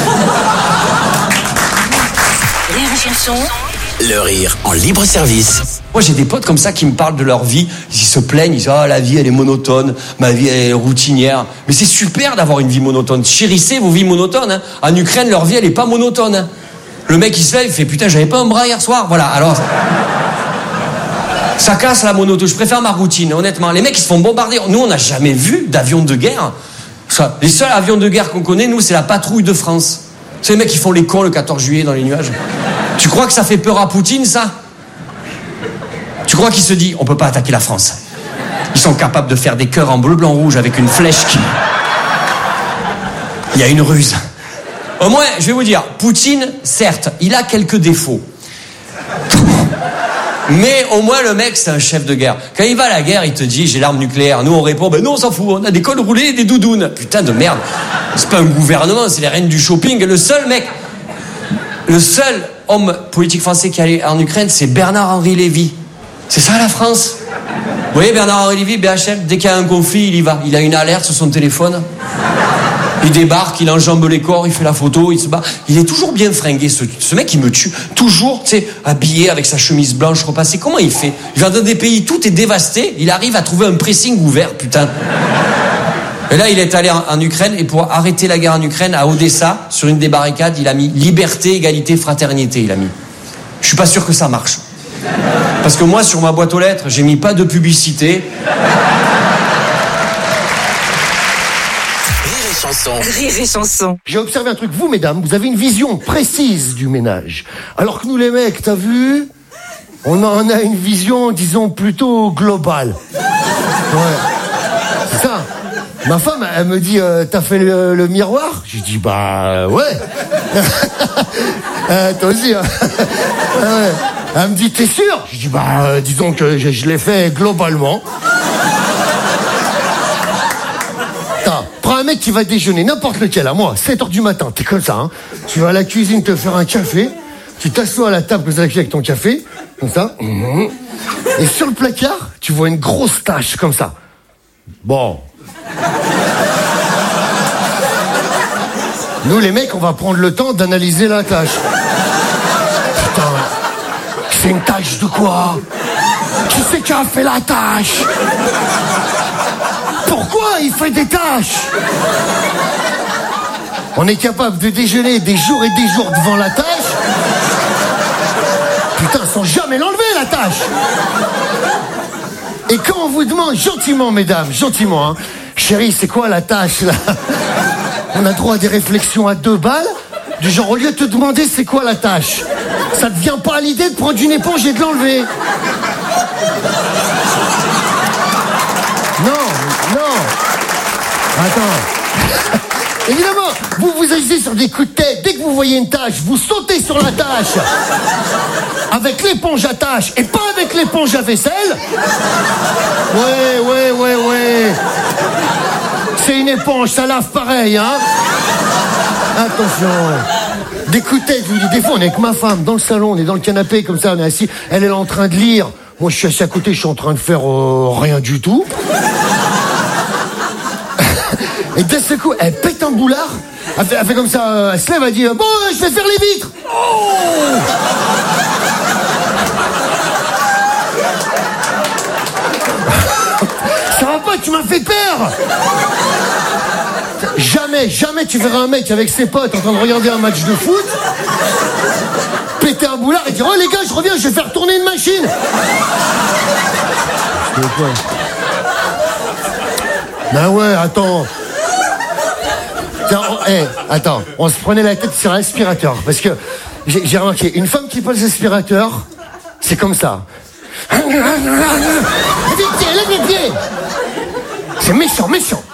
Rire et chanson. Le rire en libre service. Moi, j'ai des potes comme ça qui me parlent de leur vie. Ils se plaignent, ils disent « Ah, la vie, elle est monotone. Ma vie, elle est routinière. » Mais c'est super d'avoir une vie monotone. Chérissez vos vies monotones. Hein. En Ukraine, leur vie, elle est pas monotone. Hein. Le mec, il se lève, il fait « Putain, j'avais pas un bras hier soir. » Voilà, alors... Ça casse la monotonie. Je préfère ma routine, honnêtement. Les mecs, ils se font bombarder. Nous, on n'a jamais vu d'avion de guerre. Ça, les seuls avions de guerre qu'on connaît, nous, c'est la patrouille de France. C'est les mecs qui font les cons le quatorze juillet dans les nuages. Tu crois que ça fait peur à Poutine, ça? Tu crois qu'il se dit, on peut pas attaquer la France. Ils sont capables de faire des cœurs en bleu, blanc, rouge avec une flèche qui... Il y a une ruse. Au moins, je vais vous dire, Poutine, certes, il a quelques défauts. Mais au moins, le mec, c'est un chef de guerre. Quand il va à la guerre, il te dit, j'ai l'arme nucléaire. Nous, on répond, ben non, on s'en fout, on a des cols roulés et des doudounes. Putain de merde. C'est pas un gouvernement, c'est les reines du shopping. Le seul mec, le seul homme politique français qui est allé en Ukraine, c'est Bernard-Henri Lévy. C'est ça, la France? Vous voyez, Bernard-Henri Lévy, B H L, dès qu'il y a un conflit, il y va. Il a une alerte sur son téléphone. Il débarque, il enjambe les corps, il fait la photo, il se bat. Il est toujours bien fringué, ce, ce mec, il me tue. Toujours, tu sais, habillé avec sa chemise blanche repassée. Comment il fait? Il vient dans des pays, tout est dévasté. Il arrive à trouver un pressing ouvert, putain. Et là, il est allé en, en Ukraine, et pour arrêter la guerre en Ukraine, à Odessa, sur une des barricades, il a mis liberté, égalité, fraternité, il a mis. Je suis pas sûr que ça marche. Parce que moi, sur ma boîte aux lettres, j'ai mis pas de publicité. Rire et chanson. J'ai observé un truc, vous mesdames, vous avez une vision précise du ménage. Alors que nous les mecs, t'as vu, on en a une vision, disons, plutôt globale. Ouais. C'est ça. Ma femme, elle me dit, euh, t'as fait le, le miroir? J'ai dit, bah ouais. euh, toi aussi, hein. Ouais. Elle me dit, t'es sûr? J'ai dit, bah euh, disons que je, je l'ai fait globalement. Prends un mec qui va déjeuner, n'importe lequel, à moi, sept heures du matin, t'es comme ça, hein. Tu vas à la cuisine te faire un café, tu t'assois à la table comme ça avec ton café, comme ça, et sur le placard, tu vois une grosse tache comme ça. Bon. Nous, les mecs, on va prendre le temps d'analyser la tache. Putain, c'est une tache de quoi? Qui c'est qui a fait la tache? Pourquoi il fait des tâches? On est capable de déjeuner des jours et des jours devant la tâche. Putain, sans jamais l'enlever, la tâche. Et quand on vous demande gentiment, mesdames, gentiment, hein, chérie, c'est quoi la tâche, là? On a droit à des réflexions à deux balles, du genre, au lieu de te demander c'est quoi la tâche, ça te vient pas à l'idée de prendre une éponge et de l'enlever? Non, non. Attends. Évidemment, vous vous agissez sur des coups de tête. Dès que vous voyez une tâche, vous sautez sur la tâche. Avec l'éponge à tâche et pas avec l'éponge à vaisselle. Ouais, ouais, ouais, ouais. C'est une éponge, ça lave pareil, hein. Attention. Des coups de tête, je vous dis, des fois on est avec ma femme dans le salon, on est dans le canapé comme ça, on est assis. Elle est là en train de lire. Moi, je suis assis à côté, je suis en train de faire euh, rien du tout. Et d'un seul coup, elle pète un boulard. Elle fait, elle fait comme ça, euh, elle se lève, elle dit « Bon, euh, je vais faire les vitres !» Oh, ça va pas, tu m'as fait peur. Jamais, jamais tu verras un mec avec ses potes en train de regarder un match de foot, péter un boulard et dire « Oh les gars, je reviens, je vais faire tourner une machine !» Ben ouais, attends. Tiens, on, hey, attends, on se prenait la tête sur l'aspirateur. Parce que j'ai, j'ai remarqué, une femme qui passe l'aspirateur, C'est comme ça. Vite, lève les pieds. C'est méchant, méchant.